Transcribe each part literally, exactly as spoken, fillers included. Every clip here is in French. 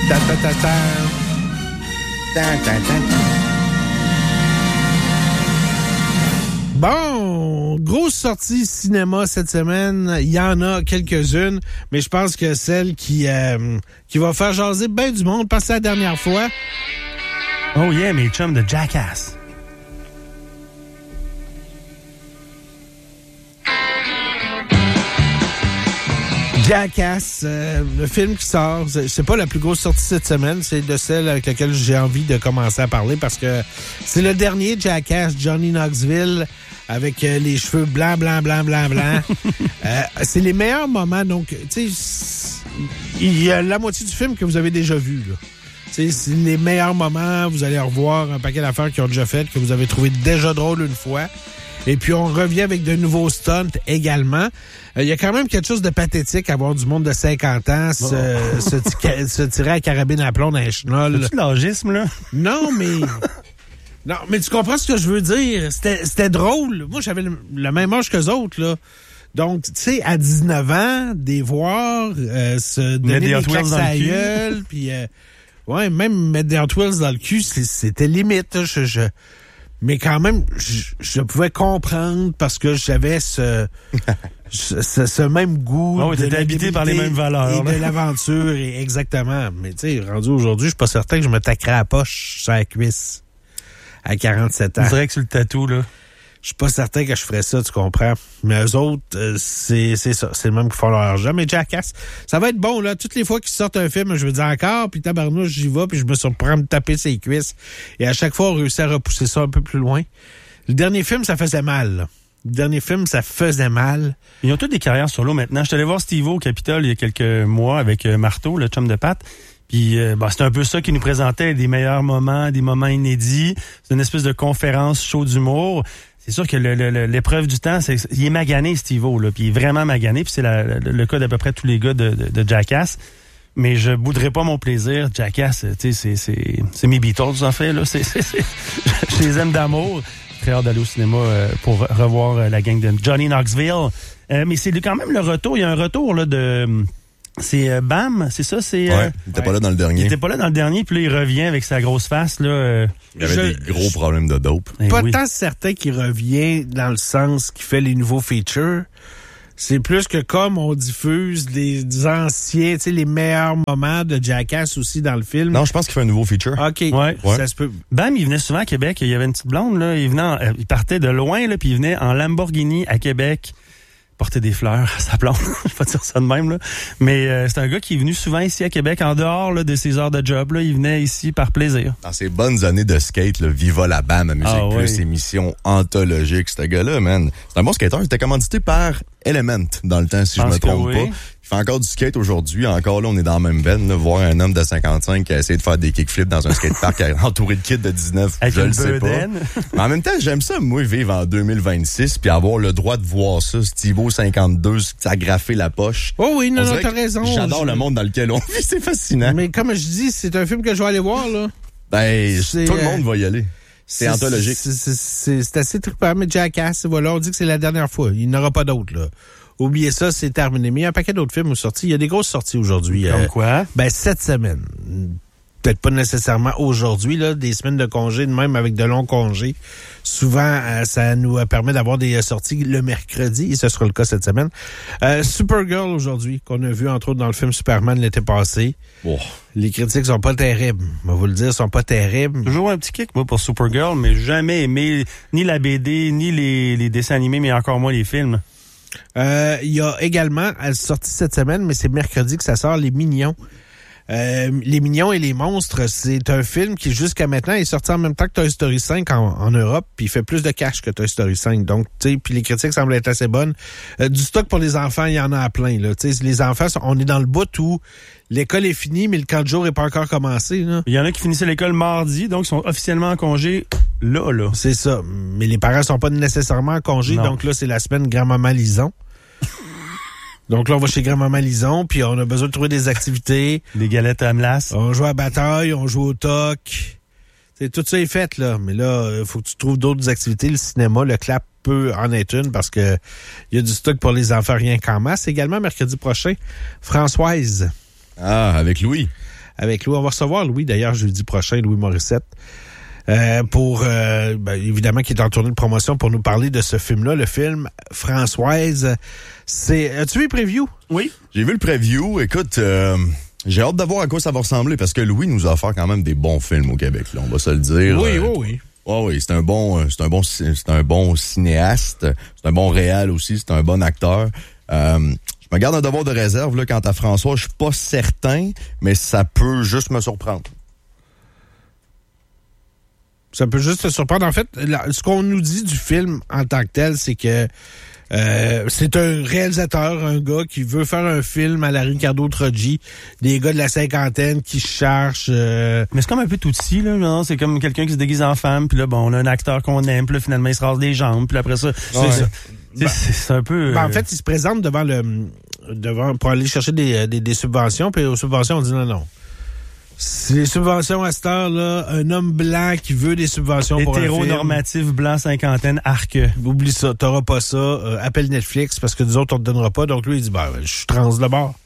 Ta, ta, ta, ta. Ta, ta, ta, ta. Bon, grosse sortie cinéma cette semaine. Il y en a quelques-unes, mais je pense que celle qui, euh, qui va faire jaser bien du monde, parce que c'est la dernière fois. Oh yeah, mes chums de Jackass. Jackass, euh, le film qui sort, c'est, c'est pas la plus grosse sortie cette semaine, c'est de celle avec laquelle j'ai envie de commencer à parler parce que c'est le dernier Jackass, Johnny Knoxville, avec euh, les cheveux blancs, blancs, blancs, blancs, blancs. euh, c'est les meilleurs moments, donc, tu sais, il y a la moitié du film que vous avez déjà vu, là. Tu sais, c'est les meilleurs moments, vous allez revoir un paquet d'affaires qu'ils ont déjà faites, que vous avez trouvé déjà drôle une fois. Et puis, on revient avec de nouveaux stunts également. Il euh, y a quand même quelque chose de pathétique à voir du monde de cinquante ans se, oh. se, tica- se tirer à carabine à plomb dans un chenol. C'est-tu de l'âgisme, là? Non, mais... non, mais tu comprends ce que je veux dire? C'était, c'était drôle. Moi, j'avais le, le même âge qu'eux autres, là. Donc, tu sais, à dix-neuf ans, des voir euh, se donner des claques à la gueule, puis... Euh, ouais, même mettre des Hot Wheels dans le cul, c'était limite. Je... je Mais quand même, je, je pouvais comprendre parce que j'avais ce, ce, ce même goût. Oh, t'étais habité par les mêmes valeurs. Et là. De l'aventure, et exactement. Mais tu sais, rendu aujourd'hui, je suis pas certain que je me taquerais à la poche sur la cuisse à quarante-sept ans. C'est vrai que sur le tatou, là. Je suis pas certain que je ferais ça, tu comprends. Mais eux autres, euh, c'est, c'est ça. C'est le même qui font leur argent. Mais Jackass, ça va être bon, là. Toutes les fois qu'ils sortent un film, je veux dire encore, puis tabarnouche, j'y vais, puis je me surprends à me taper ses cuisses. Et à chaque fois, on réussit à repousser ça un peu plus loin. Le dernier film, ça faisait mal, là. Le dernier film, ça faisait mal. Ils ont tous des carrières sur l'eau maintenant. Je suis allé voir Steve-O au Capitole il y a quelques mois avec euh, Marteau, le chum de Pat. Puis euh, bah, c'est un peu ça qui nous présentait, des meilleurs moments, des moments inédits. C'est une espèce de conférence show d'humour. C'est sûr que le, le, l'épreuve du temps, c'est il est magané, Steve-O, là, puis il est vraiment magané, puis c'est la, le, le cas d'à peu près tous les gars de, de, de Jackass. Mais je bouderai pas mon plaisir. Jackass, tu sais, c'est, c'est, c'est mes Beatles, en fait, là. C'est, c'est, c'est, je les aime d'amour. Très hâte d'aller au cinéma euh, pour revoir euh, la gang de Johnny Knoxville. Euh, mais c'est quand même le retour. Il y a un retour, là, de... C'est euh, Bam, c'est ça? C'est, ouais, euh, il était ouais. pas là dans le dernier. Il était pas là dans le dernier, puis là, il revient avec sa grosse face, là. Euh, il y avait je, des gros problèmes de dope. Eh pas oui. Tant certain qu'il revient dans le sens qu'il fait les nouveaux features. C'est plus que comme on diffuse les anciens, tu sais, les meilleurs moments de Jackass aussi dans le film. Non, je pense qu'il fait un nouveau feature. OK. Ouais. ouais. Ça se peut. Bam, il venait souvent à Québec. Il y avait une petite blonde, là. Il venait en, euh, il partait de loin, là, puis il venait en Lamborghini à Québec. Porter des fleurs à sa blonde. Je vais pas dire ça de même, là. Mais euh, c'est un gars qui est venu souvent ici à Québec, en dehors là, de ses heures de job. Là. Il venait ici par plaisir. Dans ses bonnes années de skate, là, Viva la Bam à Musique ah, Plus, oui. émission anthologique, ce gars-là, man. C'est un bon skater. Il était commandité par Element dans le temps, si je me trompe oui. pas. Il fait encore du skate aujourd'hui. Encore là, on est dans la même veine. Là, voir un homme de cinquante-cinq qui a essayé de faire des kickflips dans un skatepark entouré de kids de dix-neuf, avec je le sais pas. Mais en même temps, j'aime ça, moi, vivre en deux mille vingt-six puis avoir le droit de voir ça. Steve-O cinquante-deux, s'agrafer la poche. Oh oui, non, non, t'as raison. J'adore je... le monde dans lequel on vit. C'est fascinant. Mais comme je dis, c'est un film que je vais aller voir, là. Ben, c'est, tout le monde euh... va y aller. C'est, c'est anthologique. C'est, c'est, c'est, c'est assez trippant, mais Jackass, voilà, on dit que c'est la dernière fois. Il n'y en aura pas d'autres, là. Oubliez ça, c'est terminé. Mais il y a un paquet d'autres films ont sorti. Il y a des grosses sorties aujourd'hui. Comme euh, quoi? Ben, cette semaine. Peut-être pas nécessairement aujourd'hui, là, des semaines de congé, même avec de longs congés. Souvent, euh, ça nous permet d'avoir des sorties le mercredi, et ce sera le cas cette semaine. Euh, Supergirl aujourd'hui, qu'on a vu entre autres dans le film Superman l'été passé. Oh. Les critiques sont pas terribles. On va vous le dire, sont pas terribles. Toujours un petit kick, moi, pour Supergirl, mais jamais aimé ni la B D, ni les, les dessins animés, mais encore moins les films. Euh, il y a également, elle est sortie cette semaine, mais c'est mercredi que ça sort, Les Mignons. Euh, Les Mignons et les Monstres, c'est un film qui, jusqu'à maintenant, est sorti en même temps que Toy Story cinq en, en Europe, puis il fait plus de cash que Toy Story cinq. Donc, tu sais, puis les critiques semblent être assez bonnes. Euh, du stock pour les enfants, il y en a à plein, là. Tu sais, les enfants, on est dans le bout où l'école est finie, mais le camp de jour n'est pas encore commencé, là. Il y en a qui finissaient l'école mardi, donc ils sont officiellement en congé là, là. C'est ça. Mais les parents sont pas nécessairement en congé, non. Donc là, c'est la semaine grand-maman Lison. Donc là, on va chez grand-maman Lison, puis on a besoin de trouver des activités. Des galettes à Amlas. On joue à la bataille, on joue au toc. T'sais, tout ça est fait, là. Mais là, il faut que tu trouves d'autres activités. Le cinéma, le clap peut en être une parce que il y a du stock pour les enfants rien qu'en masse. Également, mercredi prochain, Françoise. Ah, avec Louis. avec Louis. On va recevoir Louis, d'ailleurs, jeudi prochain, Louis Morissette. Euh, pour, euh, ben, évidemment, qui est en tournée de promotion pour nous parler de ce film-là, le film Françoise. C'est, as-tu vu le preview? Oui. J'ai vu le preview. Écoute, euh, j'ai hâte de voir à quoi ça va ressembler parce que Louis nous a offert quand même des bons films au Québec, là, on va se le dire. Oui, euh, oui, oui. Oh oui, c'est un bon, c'est un bon, c'est un bon cinéaste, c'est un bon réal aussi, c'est un bon acteur. Euh, je me garde un devoir de réserve là quant à François, je suis pas certain, mais ça peut juste me surprendre. Ça peut juste te surprendre. En fait, là, ce qu'on nous dit du film en tant que tel, c'est que euh, c'est un réalisateur, un gars qui veut faire un film à la Ricardo Troggi, des gars de la cinquantaine qui cherchent... Euh... Mais c'est comme un peu Tootsie, là. Genre, c'est comme quelqu'un qui se déguise en femme, puis là, bon, on a un acteur qu'on aime, puis là, finalement, il se rase les jambes, puis après ça... C'est, Ouais. ça. Ben, c'est, c'est un peu... Ben, euh... en fait, il se présente devant le... devant pour aller chercher des, des, des subventions, puis aux subventions, on dit non, non. C'est les subventions à cette heure-là, un homme blanc qui veut des subventions pour un film. Hétéronormatif, blanc, cinquantaine, arc. Oublie ça, t'auras pas ça. Euh, appelle Netflix parce que nous autres, on te donnera pas. Donc lui, il dit, ben, je suis trans de bord.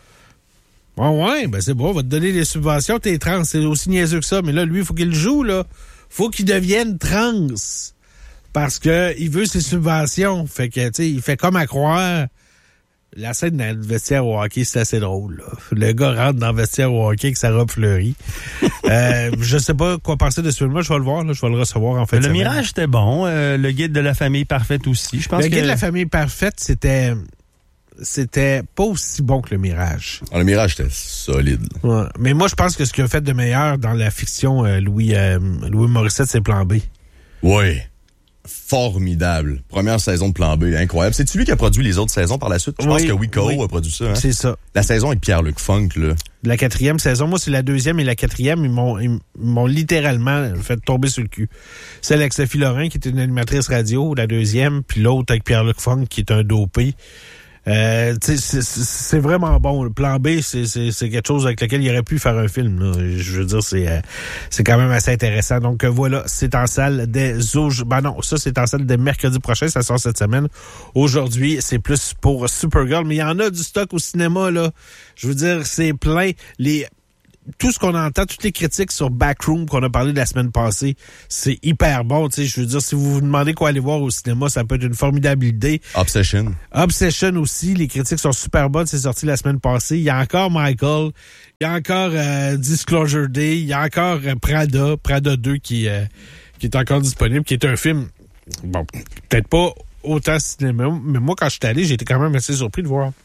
Ouais, ouais, ben c'est bon, on va te donner des subventions, t'es trans, c'est aussi niaiseux que ça. Mais là, lui, il faut qu'il joue, là. Faut qu'il devienne trans. Parce que il veut ses subventions. Fait que, tu sais, il fait comme à croire... La scène dans le vestiaire au hockey, c'est assez drôle, là. Le gars rentre dans le vestiaire au hockey avec sa robe fleurie. euh, je sais pas quoi penser de ce film-là. Je vais le voir, là. Je vais le recevoir en fait. Le Mirage, c'était bon. Euh, le Guide de la famille parfaite aussi. Je pense le que... Guide de la famille parfaite, c'était... C'était pas aussi bon que le Mirage. Ah, le Mirage, c'était solide. Ouais. Mais moi, je pense que ce qu'il a fait de meilleur dans la fiction, euh, Louis, euh, Louis Morissette, c'est Plan B. Oui. Formidable. Première saison de Plan B, incroyable. C'est-tu lui qui a produit les autres saisons par la suite? Je oui, pense que Wico oui. a produit ça. Hein? C'est ça. La saison avec Pierre-Luc Funk, là. La quatrième saison, moi, c'est la deuxième et la quatrième, ils m'ont, ils m'ont littéralement fait tomber sur le cul. Celle avec Sophie Lorrain, qui était une animatrice radio, la deuxième, puis l'autre avec Pierre-Luc Funk, qui est un dopé. Euh, c'est, c'est, c'est vraiment bon. Le Plan B, c'est, c'est, c'est quelque chose avec lequel il aurait pu faire un film, là. Je veux dire, c'est, euh, c'est quand même assez intéressant. Donc euh, voilà, c'est en salle dès aujourd'hui. Ben non, ça c'est en salle dès mercredi prochain, ça sort cette semaine. Aujourd'hui, c'est plus pour Supergirl, mais il y en a du stock au cinéma, là. Je veux dire, c'est plein. Les tout ce qu'on entend, toutes les critiques sur Backroom qu'on a parlé de la semaine passée, c'est hyper bon. Tu sais, je veux dire, si vous vous demandez quoi aller voir au cinéma, ça peut être une formidable idée. Obsession. Obsession aussi, les critiques sont super bonnes. C'est sorti la semaine passée. Il y a encore Michael, il y a encore euh, Disclosure Day, il y a encore euh, Prada, Prada deux qui, euh, qui est encore disponible, qui est un film, bon, peut-être pas autant cinéma, mais moi, quand je suis allé, j'ai été quand même assez surpris de voir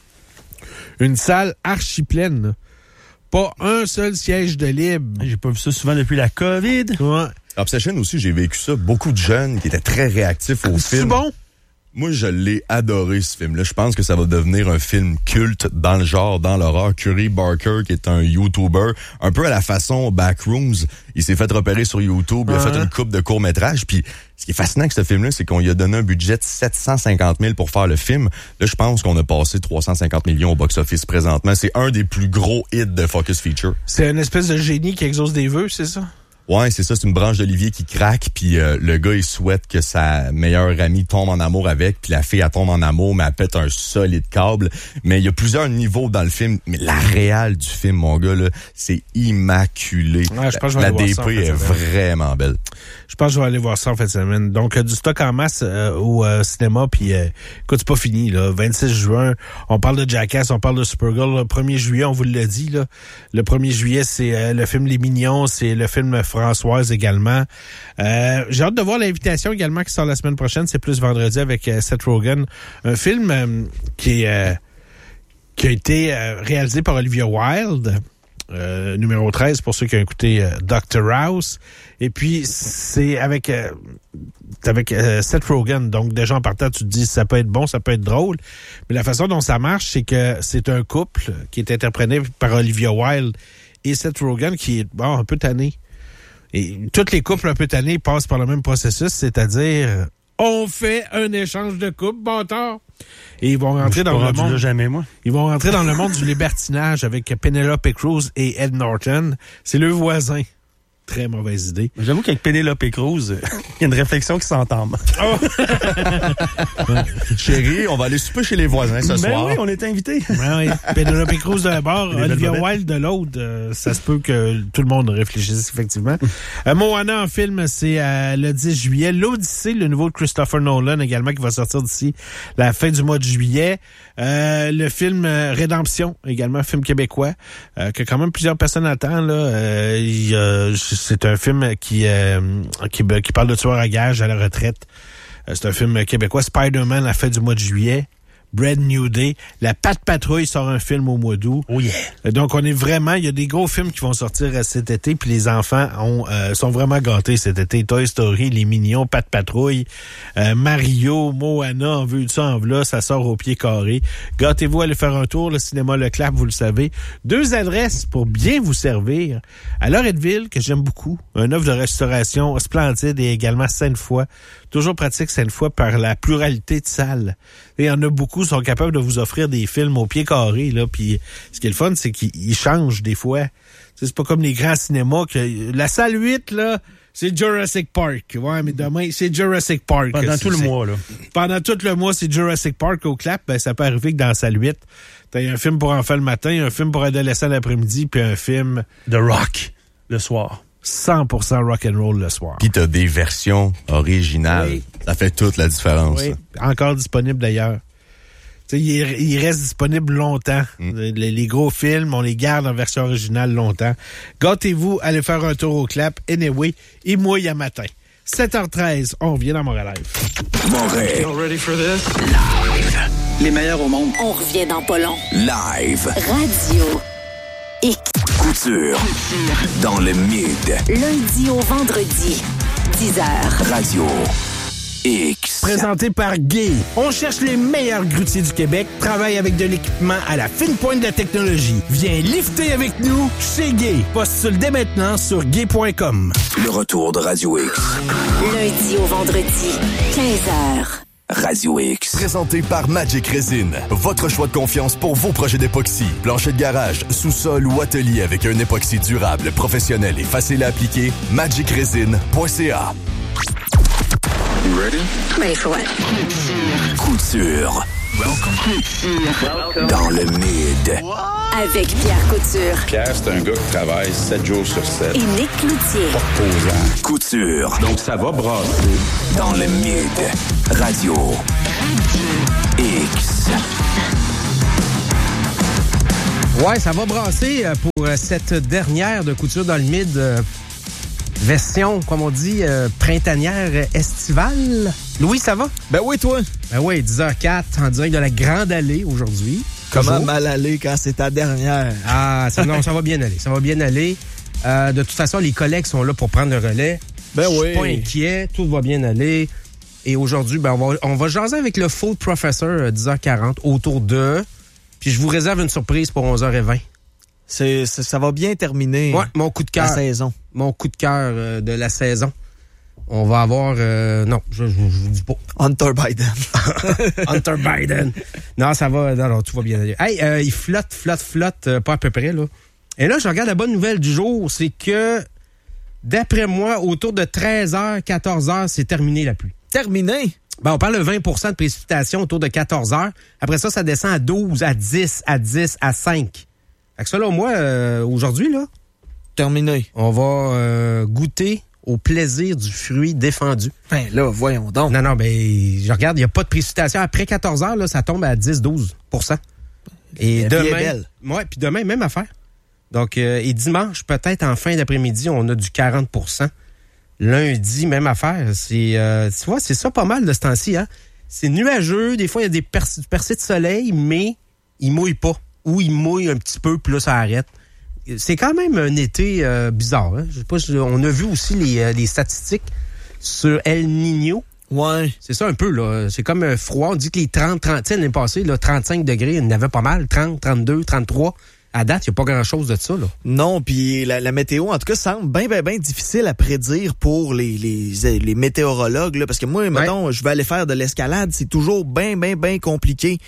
une salle archi pleine, là. Pas un seul siège de libre. J'ai pas vu ça souvent depuis la COVID. Ouais. Obsession aussi, j'ai vécu ça. Beaucoup de jeunes qui étaient très réactifs au C'est film. bon? Moi, je l'ai adoré, ce film-là. Je pense que ça va devenir un film culte dans le genre, dans l'horreur. Curry Barker, qui est un YouTuber, un peu à la façon Backrooms, il s'est fait repérer sur YouTube, il a uh-huh. fait une coupe de courts-métrages, puis ce qui est fascinant avec ce film-là, c'est qu'on lui a donné un budget de sept cent cinquante mille pour faire le film. Là, je pense qu'on a passé trois cent cinquante millions au box-office présentement. C'est un des plus gros hits de Focus Feature. C'est une espèce de génie qui exauce des vœux, c'est ça? Ouais, c'est ça, c'est une branche d'olivier qui craque, puis euh, le gars, il souhaite que sa meilleure amie tombe en amour avec, puis la fille, elle tombe en amour, mais elle pète un solide câble. Mais il y a plusieurs niveaux dans le film, mais la réale du film, mon gars, là, c'est immaculé. Ouais, je pense que je vais la aller voir D ça, en P fait, est ça va. vraiment belle. Je pense que je vais aller voir ça en fin de semaine. Donc, euh, du stock en masse euh, au euh, cinéma, puis euh, écoute, c'est pas fini, là. vingt-six juin, on parle de Jackass, on parle de Supergirl. Le premier juillet, on vous l'a dit, là. Le premier juillet, c'est euh, le film Les Mignons, c'est le film Françoise également. Euh, j'ai hâte de voir l'invitation également qui sort la semaine prochaine. C'est plus vendredi avec euh, Seth Rogen. Un film euh, qui, est, euh, qui a été euh, réalisé par Olivia Wilde. Euh, numéro treize pour ceux qui ont écouté euh, doctor House. Et puis, c'est avec euh, avec euh, Seth Rogen. Donc, déjà en partant, tu te dis ça peut être bon, ça peut être drôle. Mais la façon dont ça marche, c'est que c'est un couple qui est interprété par Olivia Wilde et Seth Rogen qui est bon, un peu tanné. Et tous les couples un peu tannés passent par le même processus, c'est-à-dire on fait un échange de couples, bâtard. Et ils vont rentrer dans le monde. Jamais, moi. Ils vont rentrer dans le monde du libertinage avec Penelope Cruz et Ed Norton. C'est le voisin. très mauvaise idée. J'avoue qu'avec Penelope Cruz, il y a une réflexion qui s'entame. Oh. Chérie, on va aller souper chez les voisins ce ben soir. oui, on est invités. Ben oui. Penelope Cruz d'un bord, Les Olivia belles Wilde de l'autre. Euh, ça se peut que tout le monde réfléchisse, effectivement. euh, Moana en film, c'est euh, le dix juillet. L'Odyssée, le nouveau de Christopher Nolan également, qui va sortir d'ici la fin du mois de juillet. Euh, le film euh, Rédemption, également un film québécois, euh, que quand même plusieurs personnes attendent. Là. Euh, il, euh, c'est un film qui, euh, qui, qui parle de tueur à gages à la retraite. Euh, c'est un film québécois. Spider-Man, la fin du mois de juillet. Brand New Day. La Pat Patrouille sort un film au mois d'août. Oh yeah. Donc, on est vraiment... Il y a des gros films qui vont sortir cet été, puis les enfants ont, euh, sont vraiment gâtés cet été. Toy Story, Les Mignons, Pat Patrouille, euh, Mario, Moana, en vue de ça, en v'là, ça sort au pied carré. Gâtez-vous, allez faire un tour. Le cinéma Le Clap, vous le savez. Deux adresses pour bien vous servir. À Loretteville, que j'aime beaucoup. Un offre de restauration splendide et également Sainte-Foy. Toujours pratique Sainte-Foy par la pluralité de salles. Il y en a beaucoup qui sont capables de vous offrir des films au pied carré, là. Puis ce qui est le fun, c'est qu'ils changent des fois. T'sais, c'est pas comme les grands cinémas que la salle huit, là, c'est Jurassic Park. Ouais, mais demain, c'est Jurassic Park. Pendant tout le mois, là. Pendant tout le mois, c'est Jurassic Park au Clap. Ben, ça peut arriver que dans la salle huit, t'as un film pour enfants le matin, un film pour adolescents l'après-midi, puis un film The Rock le soir. cent pour cent rock'n'roll le soir. Puis t'as des versions originales. Oui. Ça fait toute la différence. Oui, encore disponible d'ailleurs. Tu sais, il, il reste disponible longtemps. Mm. Les, les gros films, on les garde en version originale longtemps. Gâtez-vous, allez faire un tour au Clap. Anyway, il mouille à matin. sept heures treize, on revient dans Montréal Live. Montréal. You ready for this? Live. Les meilleurs au monde. On revient dans pas long. Live. Radio X. Couture. Dans le mid. Lundi au vendredi, dix heures. Radio X. Présenté par Gay. On cherche les meilleurs grutiers du Québec, travaille avec de l'équipement à la fine pointe de la technologie. Viens lifter avec nous chez Gay. Postule dès maintenant sur gay point com. Le retour de Radio X. Lundi au vendredi, quinze heures. Radio X. Présenté par Magic Resin. Votre choix de confiance pour vos projets d'époxy. Plancher de garage, sous-sol ou atelier avec un époxy durable, professionnel et facile à appliquer. magic resin point c a. You ready? Ready for what? Couture. Welcome. Dans le mid. Avec Pierre Couture Pierre, c'est un gars qui travaille sept jours sur sept. et Nick Cloutier. Posant. Couture. Donc, ça va brasser. Dans le mid. Radio X. Ouais, ça va brasser pour cette dernière de Couture dans le mid. Version, comme on dit, euh, printanière estivale. Louis, ça va? Ben oui, toi. Ben oui, dix heures quatre en direct de la Grande Allée aujourd'hui. Comment Toujours. mal aller quand c'est ta dernière? Ah, ça, non, ça va bien aller. Ça va bien aller. Euh, de toute façon, les collègues sont là pour prendre le relais. Ben Je oui. suis pas inquiet. Tout va bien aller. Et aujourd'hui, ben, on va, on va jaser avec le Full Professor à dix heures quarante autour de... Puis je vous réserve une surprise pour onze heures vingt. C'est, c'est, ça va bien terminer. Ouais, mon coup de cœur. La saison. Mon coup de cœur euh, de la saison. On va avoir... Euh, non, je, je, je vous dis pas. Hunter Biden. Hunter Biden. Non, ça va... Non, non, tout va bien aller. Hey, euh, il flotte, flotte, flotte, euh, pas à peu près, là. Et là, je regarde la bonne nouvelle du jour, c'est que, d'après moi, autour de treize heures, quatorze heures, c'est terminé la pluie. Terminé? Ben, on parle de vingt pour cent de précipitation autour de quatorze heures. Après ça, ça descend à douze, à dix, à dix, à cinq. Fait que selon moi, euh, aujourd'hui, là, Terminé. on va euh, goûter au plaisir du fruit défendu. Ben là, voyons donc. Non, non, ben, je regarde, il n'y a pas de précipitation. Après quatorze heures, là, ça tombe à dix à douze pour cent. Et La vie demain... est belle. Ouais, puis demain, même affaire. Donc, euh, et dimanche, peut-être en fin d'après-midi, on a du quarante pour cent. Lundi, même affaire. C'est, euh, tu vois, c'est ça pas mal de ce temps-ci, hein. C'est nuageux, des fois, il y a des perc- percées de soleil, mais il mouille pas. Ou il mouille un petit peu, puis là, ça arrête. C'est quand même un été euh, bizarre. Hein? Je sais pas, je, on a vu aussi les, euh, les statistiques sur El Niño. Ouais. C'est ça un peu, là. C'est comme un froid. On dit que les trente, trente, l'année passée, là, trente-cinq degrés, il y en avait pas mal. trente, trente-deux, trente-trois. À date, il n'y a pas grand-chose de ça, là. Non, puis la, la météo, en tout cas, semble bien, bien, bien difficile à prédire pour les, les, les météorologues, là, parce que moi, mettons, je vais aller faire de l'escalade, c'est toujours bien, bien, bien compliqué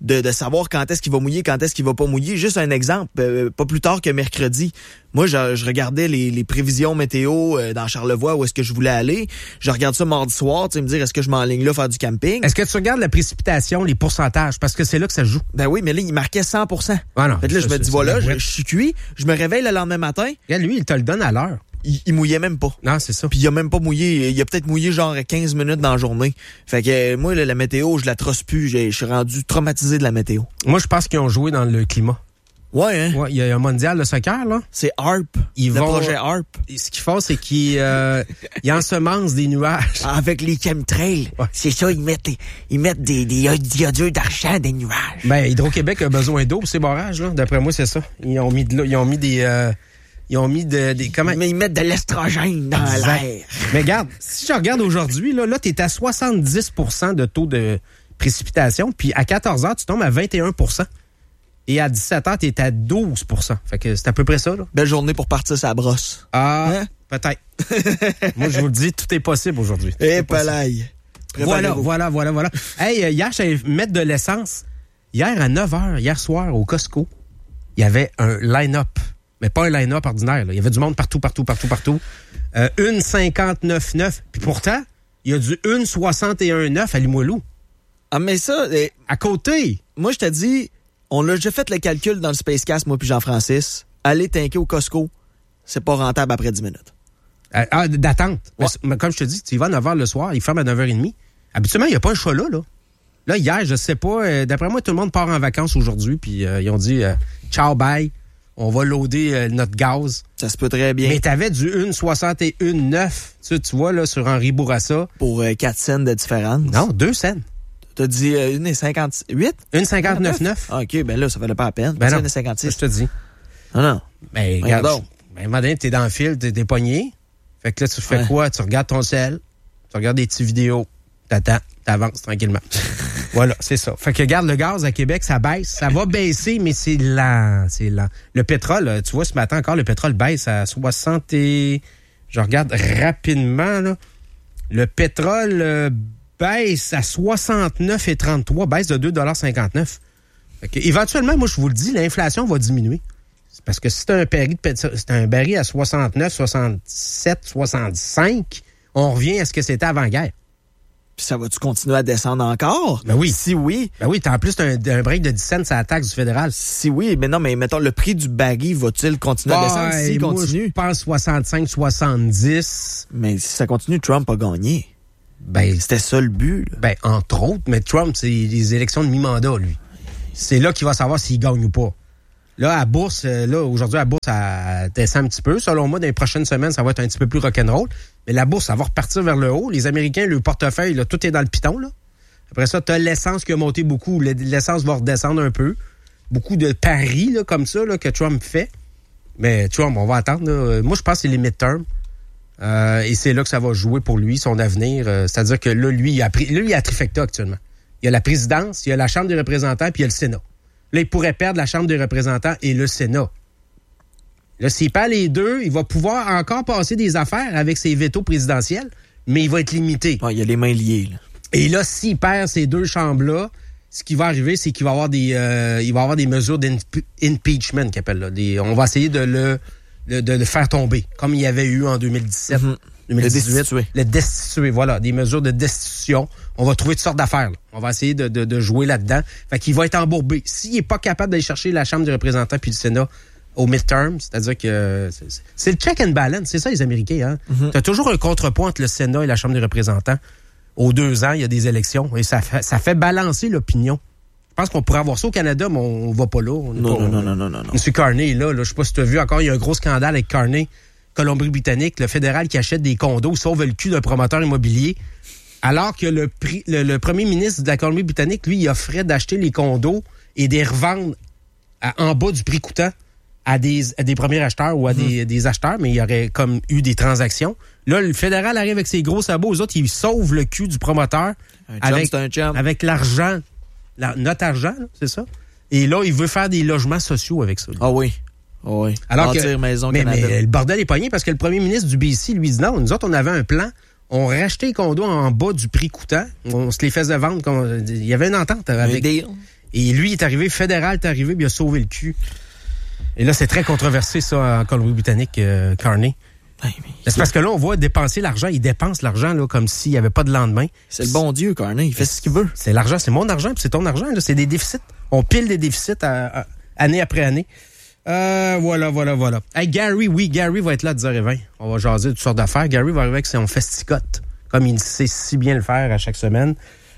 de, de savoir quand est-ce qu'il va mouiller, quand est-ce qu'il va pas mouiller. Juste un exemple, euh, pas plus tard que mercredi. Moi, je, je regardais les, les prévisions météo euh, dans Charlevoix où est-ce que je voulais aller. Je regarde ça mardi soir, tu sais, me dire est-ce que je m'enligne là faire du camping. Est-ce que tu regardes la précipitation, les pourcentages? Parce que c'est là que ça joue. Ben oui, mais là, il marquait cent pour cent. Ah non, fait que là, je me dis, voilà, je, je suis cuit. Je me réveille le lendemain matin. Regarde, lui, il te le donne à l'heure. Il, il mouillait même pas. Non, c'est ça. Puis il a même pas mouillé. Il a peut-être mouillé genre quinze minutes dans la journée. Fait que euh, moi, là, la météo, je la trosse plus. Je suis rendu traumatisé de la météo. Moi, je pense qu'ils ont joué dans le climat. Ouais, hein? Ouais, il y a un mondial de soccer, là. C'est Harp. Ils le vont... projet Harp. Ce qu'ils font, c'est qu'ils euh, ils ensemencent des nuages. Avec les chemtrails. Ouais. C'est ça, ils mettent, ils mettent des, des iodures d'argent des nuages. Ben, Hydro-Québec a besoin d'eau pour ces barrages, là. D'après moi, c'est ça. Ils ont mis de l'eau, ils ont mis des... Euh, ils ont mis de, des... Comment? Mais ils mettent de l'estrogène dans Exact. l'air. Mais regarde, si je regarde aujourd'hui, là, là t'es à soixante-dix pour cent de taux de précipitation, puis à quatorze heures, tu tombes à vingt et un pour cent. Et à dix-sept heures, t'es à douze pour cent. Fait que c'est à peu près ça, là. Belle journée pour partir sa brosse. Ah, Hein? peut-être. Moi, je vous le dis, tout est possible aujourd'hui. Tout Et est possible. palaille. Voilà, voilà, voilà, voilà. Hey, euh, hier, j'allais mettre de l'essence. Hier, à neuf heures, hier soir, au Costco, il y avait un line-up. Mais pas un line-up ordinaire, là. Il y avait du monde partout, partout, partout, partout. Euh, une cinquante-neuf neuf. Puis pourtant, il y a du une soixante et un neuf à Limoilou. Ah, mais ça, eh, À côté. moi, je te dis, on a déjà fait le calcul dans le Spacecast, moi puis Jean-Francis. Aller tanker au Costco, c'est pas rentable après dix minutes. Euh, ah, d'attente. Ouais. Mais, mais comme je te dis, tu y vas à neuf heures le soir, il ferme à neuf heures trente. Habituellement, il n'y a pas un choix là, là. Là, hier, je sais pas, euh, d'après moi, tout le monde part en vacances aujourd'hui, puis euh, ils ont dit euh, ciao, bye, on va loader euh, notre gaz. Ça se peut très bien. Mais t'avais du une soixante et un neuf, tu, tu vois, là, sur Henri Bourassa. Pour euh, quatre cents de différence. Non, deux cents. T'as dit euh, une cinquante-huit? une cinquante-neuf neuf. Ah, OK, ben là, ça valait pas la peine. Ben non, une cinquante-six. je te dis. Non, non. Ben, Ben, regarde, donc. ben, madame, t'es dans le fil, t'es, t'es pogné. Fait que là, tu fais Ouais. quoi? Tu regardes ton sel, tu regardes des petites vidéos, t'attends, t'avances tranquillement. Voilà, c'est ça. Fait que regarde, le gaz à Québec, ça baisse. Ça va baisser, mais c'est lent, c'est lent. Le pétrole, tu vois, ce matin encore, le pétrole baisse à soixante et... Je regarde rapidement, là. Le pétrole euh, baisse à soixante-neuf et trente-trois, baisse de deux dollars cinquante-neuf. Fait que, éventuellement, moi, je vous le dis, l'inflation va diminuer. C'est parce que si c'est un baril, de pétrole- c'est un baril à soixante-neuf, soixante-sept, soixante-cinq, on revient à ce que c'était avant-guerre. Puis ça va-tu continuer à descendre encore? Ben oui. Si oui, Ben oui, t'as en plus un, un break de dix cents à la taxe du fédéral. si oui, mais non, mais mettons, le prix du baril va-t-il continuer à descendre Ouais, s'il moi, continue? je pense soixante-cinq, soixante-dix. Mais si ça continue, Trump a gagné. Ben, C'était ça le but, là. ben, entre autres, mais Trump, c'est les élections de mi-mandat, lui. C'est là qu'il va savoir s'il gagne ou pas. Là, à bourse, euh, là, aujourd'hui, la bourse, ça descend un petit peu. Selon moi, dans les prochaines semaines, ça va être un petit peu plus rock'n'roll. Mais la bourse, ça va repartir vers le haut. Les Américains, le portefeuille, là, tout est dans le piton, là. Après ça, t'as l'essence qui a monté beaucoup. L'essence va redescendre un peu. Beaucoup de paris, là, comme ça, là, que Trump fait. Mais Trump, on va attendre, là. Moi, je pense que c'est les midterms. Euh, et c'est là que ça va jouer pour lui, son avenir. Euh, c'est-à-dire que là, lui, il a pris, lui, il a trifecta actuellement. Il y a la présidence, il y a la Chambre des représentants, puis il y a le Sénat. Là, il pourrait perdre la Chambre des représentants et le Sénat. Là, s'il perd les deux, il va pouvoir encore passer des affaires avec ses vétos présidentiels, mais il va être limité. Ouais, il y a les mains liées, là. Et là, s'il perd ces deux chambres-là, ce qui va arriver, c'est qu'il va avoir des, euh, il va avoir des mesures d'impeachment, qu'il appelle là. Des, on va essayer de le, de, de le faire tomber, comme il y avait eu en deux mille dix-sept, Mm-hmm. deux mille dix-huit. Le destituer. Le destituer, voilà, des mesures de destitution. On va trouver toutes sortes d'affaires, là. On va essayer de, de, de jouer là-dedans. Fait qu'il va être embourbé. S'il est pas capable d'aller chercher la Chambre des représentants puis le Sénat au midterm, c'est-à-dire que c'est, c'est le check and balance, c'est ça les Américains, hein. Mm-hmm. T'as toujours un contrepoint entre le Sénat et la Chambre des représentants. Aux deux ans, il y a des élections et ça fait, ça fait balancer l'opinion. Je pense qu'on pourrait avoir ça au Canada, mais on, on va pas là. On est Non, pas, non, non, non, non, non, non. M. Carney est là, là. Je sais pas si tu as vu encore, il y a un gros scandale avec Carney, Colombie-Britannique, le fédéral qui achète des condos, sauve le cul d'un promoteur immobilier, alors que le, prix, le, le premier ministre de la Colombie-Britannique, lui, il offrait d'acheter les condos et de les revendre à, en bas du prix coûtant à des, à des premiers acheteurs ou à des, mmh. des acheteurs, mais il y aurait comme eu des transactions. Là, le fédéral arrive avec ses gros sabots, aux autres, ils sauvent le cul du promoteur Un chum, avec, c'est un chum. avec l'argent, la, notre argent, là, c'est ça? Et là, il veut faire des logements sociaux avec ça. Lui. Ah oui. Ah oui. Alors Bâtir que, maison mais, Canada. mais le bordel est pogné parce que le premier ministre du B C lui dit non, nous autres, on avait un plan. On rachetait les condos en bas du prix coûtant. On se les faisait vendre. Il y avait une entente avec... deal. Et lui, il est arrivé, fédéral est arrivé, puis il a sauvé le cul. Et là, c'est très controversé, ça, en Colombie-Britannique, euh, Carney. Ouais, mais... C'est parce que là, on voit dépenser l'argent. Il dépense l'argent là, comme s'il n'y avait pas de lendemain. C'est le bon Dieu, Carney. Il fait ce qu'il veut. C'est l'argent, c'est mon argent, puis c'est ton argent. Là. C'est des déficits. On pile des déficits à, à, année après année. Euh, voilà, voilà, voilà. Hey, Gary, oui, Gary va être là à dix heures vingt. On va jaser de toutes sortes d'affaires. Gary va arriver avec son festicote, comme il sait si bien le faire à chaque semaine.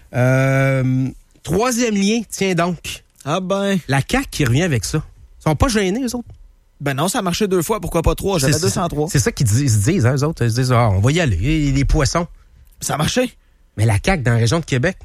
Euh, troisième lien, tiens donc. Ah ben. La C A Q qui revient avec ça. Ils sont pas gênés, eux autres? Ben non, ça a marché deux fois. Pourquoi pas trois? J'avais deux cent trois. C'est ça qu'ils disent, se disent, hein, eux autres. Ils se disent, ah, on va y aller. Les, les poissons. Ça a marché. Mais la C A Q dans la région de Québec,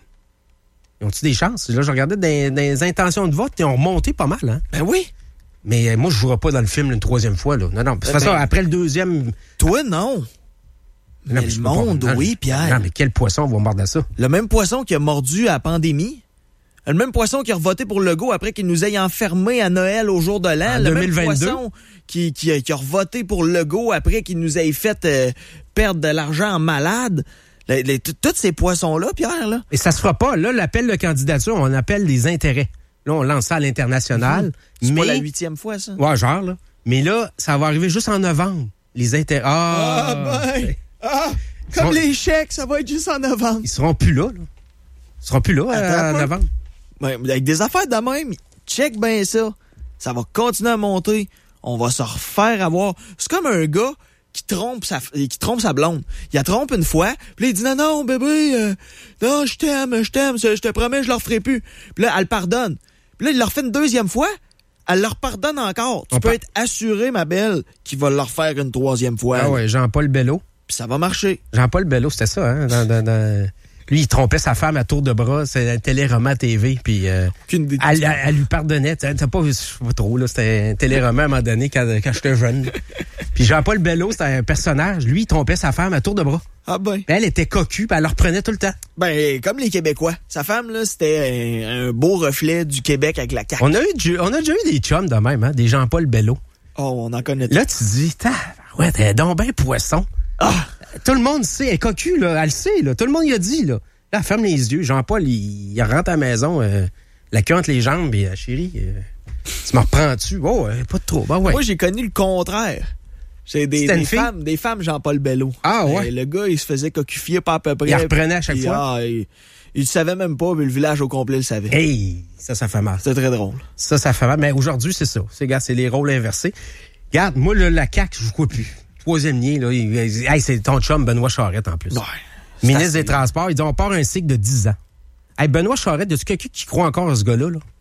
ils ont-tu des chances? Là, je regardais des, des intentions de vote, ils ont remonté pas mal, hein? Ben oui. Mais euh, moi, je ne jouerai pas dans le film une troisième fois, là. Non, non. De toute façon, ben, après le deuxième... Toi, non. Non, mais, mais le monde, pas, non, oui, Pierre. Non, mais quel poisson va mordre à ça? Le même poisson qui a mordu à la pandémie. Le même poisson qui a voté pour Legault après qu'il nous ait enfermés à Noël au jour de l'an. En le deux mille vingt-deux. Même poisson qui, qui, a, qui a voté pour Legault après qu'il nous ait fait euh, perdre de l'argent en malade. Les, les, tous ces poissons-là, Pierre, là. Et ça se fera pas. Là, l'appel de candidature, on appelle des intérêts. Là, on lance ça à l'international. Mmh. C'est mais... pas la huitième fois, ça? Ouais, genre, là. Mais là, ça va arriver juste en novembre. Les intérêts. Ah, ah ben! Ah! Comme seront... les chèques, ça va être juste en novembre. Ils seront plus là, là. Ils seront plus là euh, en novembre. Ben, avec des affaires de même, check bien ça. Ça va continuer à monter. On va se refaire avoir. C'est comme un gars qui trompe sa qui trompe sa blonde. Il la trompe une fois, puis là, il dit non non bébé, euh, non je t'aime, je t'aime, je te promets, je le referai plus. Puis là, elle pardonne. Puis là, il le refait une deuxième fois, elle leur pardonne encore. Tu On peux par... être assuré, ma belle, qu'il va le refaire une troisième fois. Ah ouais, Jean-Paul Bello. Puis ça va marcher. Jean-Paul Bello, c'était ça, hein, dans, dans, dans... Lui, il trompait sa femme à tour de bras, c'est un téléroman T V, puis euh, elle, elle, elle lui pardonnait. T'as pas vu, je sais pas trop, là, c'était un téléroman à un moment donné quand, quand j'étais jeune. Puis Jean-Paul Bello, c'était un personnage. Lui, il trompait sa femme à tour de bras. Ah ben. Elle était cocu, puis elle le reprenait tout le temps. Ben, comme les Québécois. Sa femme, là, c'était un, un beau reflet du Québec avec la carte. On a, eu, on a déjà eu des chums de même, hein, des Jean-Paul Bello. Oh, on en connaît. Là, tu dis, ouais, t'es donc ben poisson. Ah! Tout le monde sait, elle est cocu, là, elle le sait, là. Tout le monde y a dit, là. Là, elle ferme les yeux. Jean-Paul, il, il rentre à la maison, euh, la queue entre les jambes, et euh, chérie, euh, tu me reprends-tu? Oh, euh, pas de trop. Ben, ouais. Moi, j'ai connu le contraire. C'est des, des femmes, des femmes Jean-Paul Bello. Ah ouais? Et le gars, il se faisait cocufier pas à peu près. Il reprenait à chaque puis, fois? Ah, il, il le savait même pas, mais le village au complet le savait. Hey! Ça, ça fait mal. C'est très drôle. Ça, ça fait mal. Mais aujourd'hui, c'est ça. C'est, gars, c'est les rôles inversés. Regarde, moi, là, la C A Q, je vois plus. Troisième lien, là. Il, il, hey, c'est ton chum, Benoît Charette, en plus. Ouais. Ministre des Transports, ils disent on part un cycle de dix ans. Hey, Benoît Charette, y a-tu quelqu'un qui croit encore à ce gars-là? Là?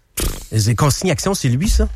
Les consignations, c'est lui, ça?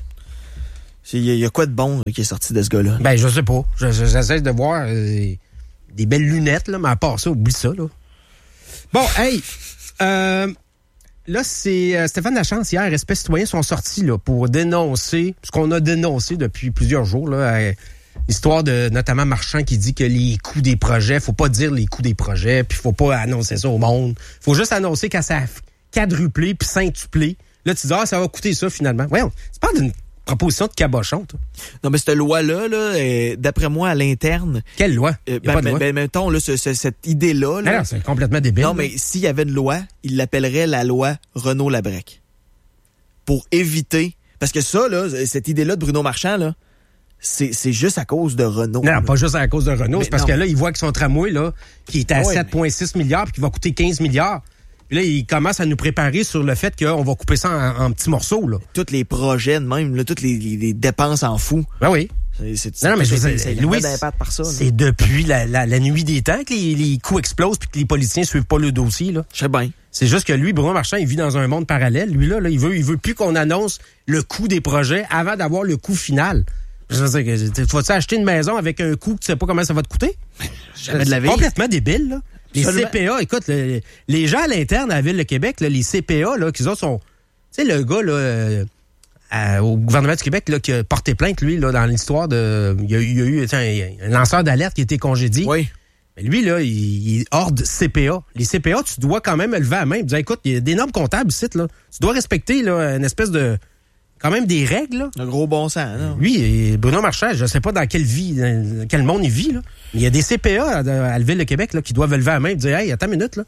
Il y, y a quoi de bon là, qui est sorti de ce gars-là? Ben, je sais pas. Je, je, j'essaie de voir euh, des belles lunettes, là, mais à part ça, oublie ça. Là. Bon, hey, euh, là, c'est euh, Stéphane Lachance, hier, Respect citoyen sont sortis là, pour dénoncer ce qu'on a dénoncé depuis plusieurs jours, là, euh, histoire de notamment Marchand qui dit que les coûts des projets, faut pas dire les coûts des projets, puis faut pas annoncer ça au monde. Faut juste annoncer quand ça a quadruplé puis cintuplé. Là, tu dis, ah, ça va coûter ça finalement. Ouais, tu parles d'une proposition de cabochon, toi. Non, mais cette loi-là, là, euh, d'après moi, à l'interne... Quelle loi? Euh, ben, ben, ben, mettons, là, ce, ce, cette idée-là... Là, non, non, c'est complètement débile. Non, mais s'il y avait une loi, il l'appellerait la loi Renault-Labrec. Pour éviter... Parce que ça, là, cette idée-là de Bruno Marchand, là, c'est, c'est juste à cause de Renault. Non, là. Pas juste à cause de Renault. Mais c'est parce non. que là, il voit que son tramway, là, qui est à ouais, sept virgule six mais... milliards puis qui va coûter quinze milliards. Puis là, il commence à nous préparer sur le fait qu'on va couper ça en, en petits morceaux, là. Tous les projets de même, là, toutes les, les, les dépenses en fou. Ben oui. C'est, c'est, non, non, mais je veux dire, Louis, par ça, c'est depuis la, la, la nuit des temps que les, les coûts explosent puis que les politiciens suivent pas le dossier, là. Je sais bien. C'est juste que lui, Bruno Marchand, il vit dans un monde parallèle. Lui, là, là il veut, il veut plus qu'on annonce le coût des projets avant d'avoir le coût final. Je veux dire, tu vas-tu acheter une maison avec un coût que tu sais pas comment ça va te coûter? Jamais de la vie. Complètement débile, là. Les Seulement. C P A, écoute, le, les gens à l'interne à la Ville de Québec, là, les C P A, là, qu'ils autres sont... Tu sais, le gars, là, euh, à, au gouvernement du Québec, là, qui a porté plainte, lui, là, dans l'histoire de... Il y a, il y a eu tiens, un lanceur d'alerte qui a été congédié. Oui. Mais lui, là, il, il est hors de C P A. Les C P A, tu dois quand même lever la main et dire, écoute, il y a des normes comptables ici, là. Tu dois respecter, là, une espèce de... quand même des règles, là. Un gros bon sens, non? Lui, Bruno Marchand, je sais pas dans quelle vie, dans quel monde il vit, là. Mais il y a des C P A à, à la Ville de Québec, là, qui doivent lever la main et dire, hey, attends une minute, là.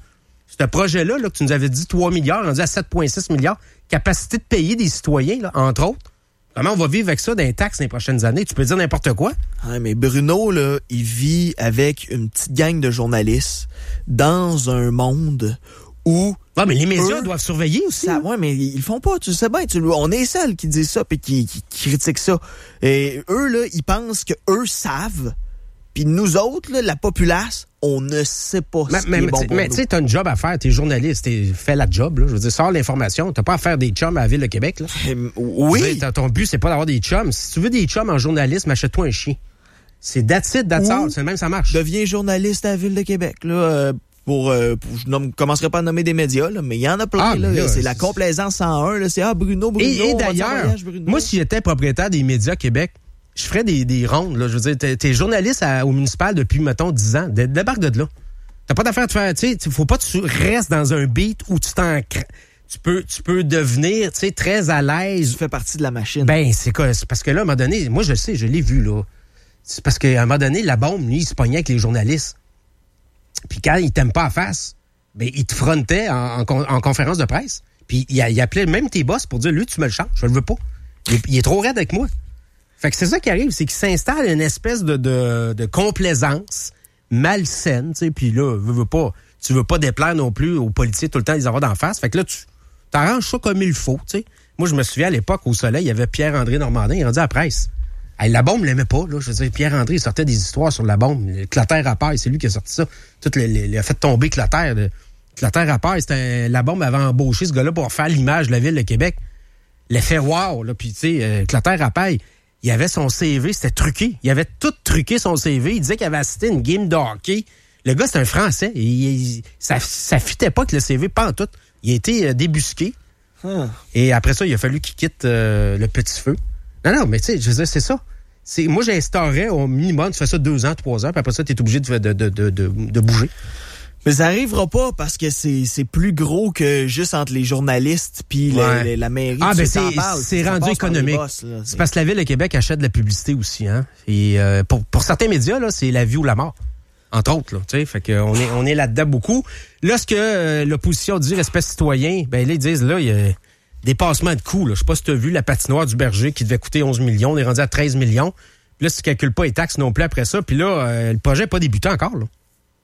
Ce projet-là, là, que tu nous avais dit trois milliards, rendu à sept virgule six milliards, capacité de payer des citoyens, là, entre autres. Comment on va vivre avec ça dans les taxes les prochaines années? Tu peux dire n'importe quoi? Ouais, mais Bruno, là, il vit avec une petite gang de journalistes dans un monde où... Ah, mais les médias eux, doivent surveiller aussi. Ça, ouais, mais ils le font pas, tu sais bien. Tu, on est seuls qui disent ça puis qui, qui, qui critiquent ça. Et eux, là, ils pensent que eux savent. Puis nous autres, là, la populace, on ne sait pas mais, ce mais, qui est bon pour mais tu sais, t'as une job à faire, t'es journaliste, t'es, fais la job, là. Je veux dire, sors l'information, t'as pas à faire des chums à la Ville de Québec, là. Euh, oui. Dire, ton but, c'est pas d'avoir des chums. Si tu veux des chums en journalisme, achète-toi un chien. C'est that's it, that's all. C'est le même, ça marche. Deviens journaliste à la Ville de Québec, là. Euh, pour, euh, pour, je ne commencerai pas à nommer des médias, là, mais il y en a plein, Ah, là. là, C'est, c'est la complaisance cent un, là. C'est, ah, Bruno, Bruno. Et, et on va d'ailleurs, faire un voyage, Bruno. moi, si j'étais propriétaire des médias Québec, je ferais des, des rondes, là. Je veux dire, t'es, t'es journaliste à, au municipal depuis, mettons, dix ans. Dé, débarque de là. T'as pas d'affaire à te faire, tu sais, faut pas que tu restes dans un beat où tu t'en... Tu peux, tu peux devenir, tu sais, très à l'aise. Tu fais partie de la machine. Ben, c'est quoi? C'est parce que là, à un moment donné, moi, je le sais, je l'ai vu, là. C'est parce qu'à un moment donné, la bombe, lui, il se pognait avec les journalistes. Puis quand il t'aime pas à face, ben, il te frontait en, en, en conférence de presse. Puis il, il appelait même tes boss pour dire, lui, tu me le changes, je le veux pas. Il, il est trop raide avec moi. Fait que c'est ça qui arrive, c'est qu'il s'installe une espèce de, de, de complaisance malsaine, tu sais, puis là, veux, veux pas, tu veux pas déplaire non plus aux politiciens tout le temps, les avoir d'en face. Fait que là, tu t'arranges ça comme il faut, tu sais. Moi, je me souviens, à l'époque, au Soleil, il y avait Pierre-André Normandin, il est rendu à la presse. Hey, la bombe, il l'aimait pas, là. Je veux dire, Pierre-André, il sortait des histoires sur la bombe. Le Clotaire à paille, c'est lui qui a sorti ça. Tout le, le, il a fait tomber Clotaire. Le, Clotaire à paille, c'était un, la bombe avait embauché ce gars-là pour faire l'image de la ville de Québec. L'effet wow, là. Puis, tu sais, euh, Clotaire à paille, il avait son C V, c'était truqué. Il avait tout truqué son C V. Il disait qu'il avait assisté à une game de hockey. Le gars, c'est un Français. Il, il, ça, ça fitait pas que le C V, pas en tout. Il a été euh, débusqué. Huh. Et après ça, il a fallu qu'il quitte euh, le petit feu. Non, non, mais tu sais, je veux dire, c'est ça. C'est, moi, j'instaurais au minimum, tu fais ça deux ans, trois heures, puis après ça, tu es obligé de, de, de, de, de bouger. Mais ça arrivera pas parce que c'est, c'est plus gros que juste entre les journalistes puis ouais. la mairie. Ah, ben c'est, parles, c'est ça rendu économique. Boss, là, c'est... c'est parce que la Ville de Québec achète de la publicité aussi. Hein? Et euh, pour, pour certains médias, là, c'est la vie ou la mort. Entre autres, là, tu sais, fait qu'on est, on est là-dedans beaucoup. Là, ce que euh, l'opposition dit, respect citoyen, ben là, ils disent, là, il y a dépassement de coûts. Là. Je sais pas si tu as vu la patinoire du Berger qui devait coûter onze millions, on est rendu à treize millions. Puis là, si tu calcules pas les taxes non plus après ça, puis là, euh, le projet n'est pas débuté encore, là.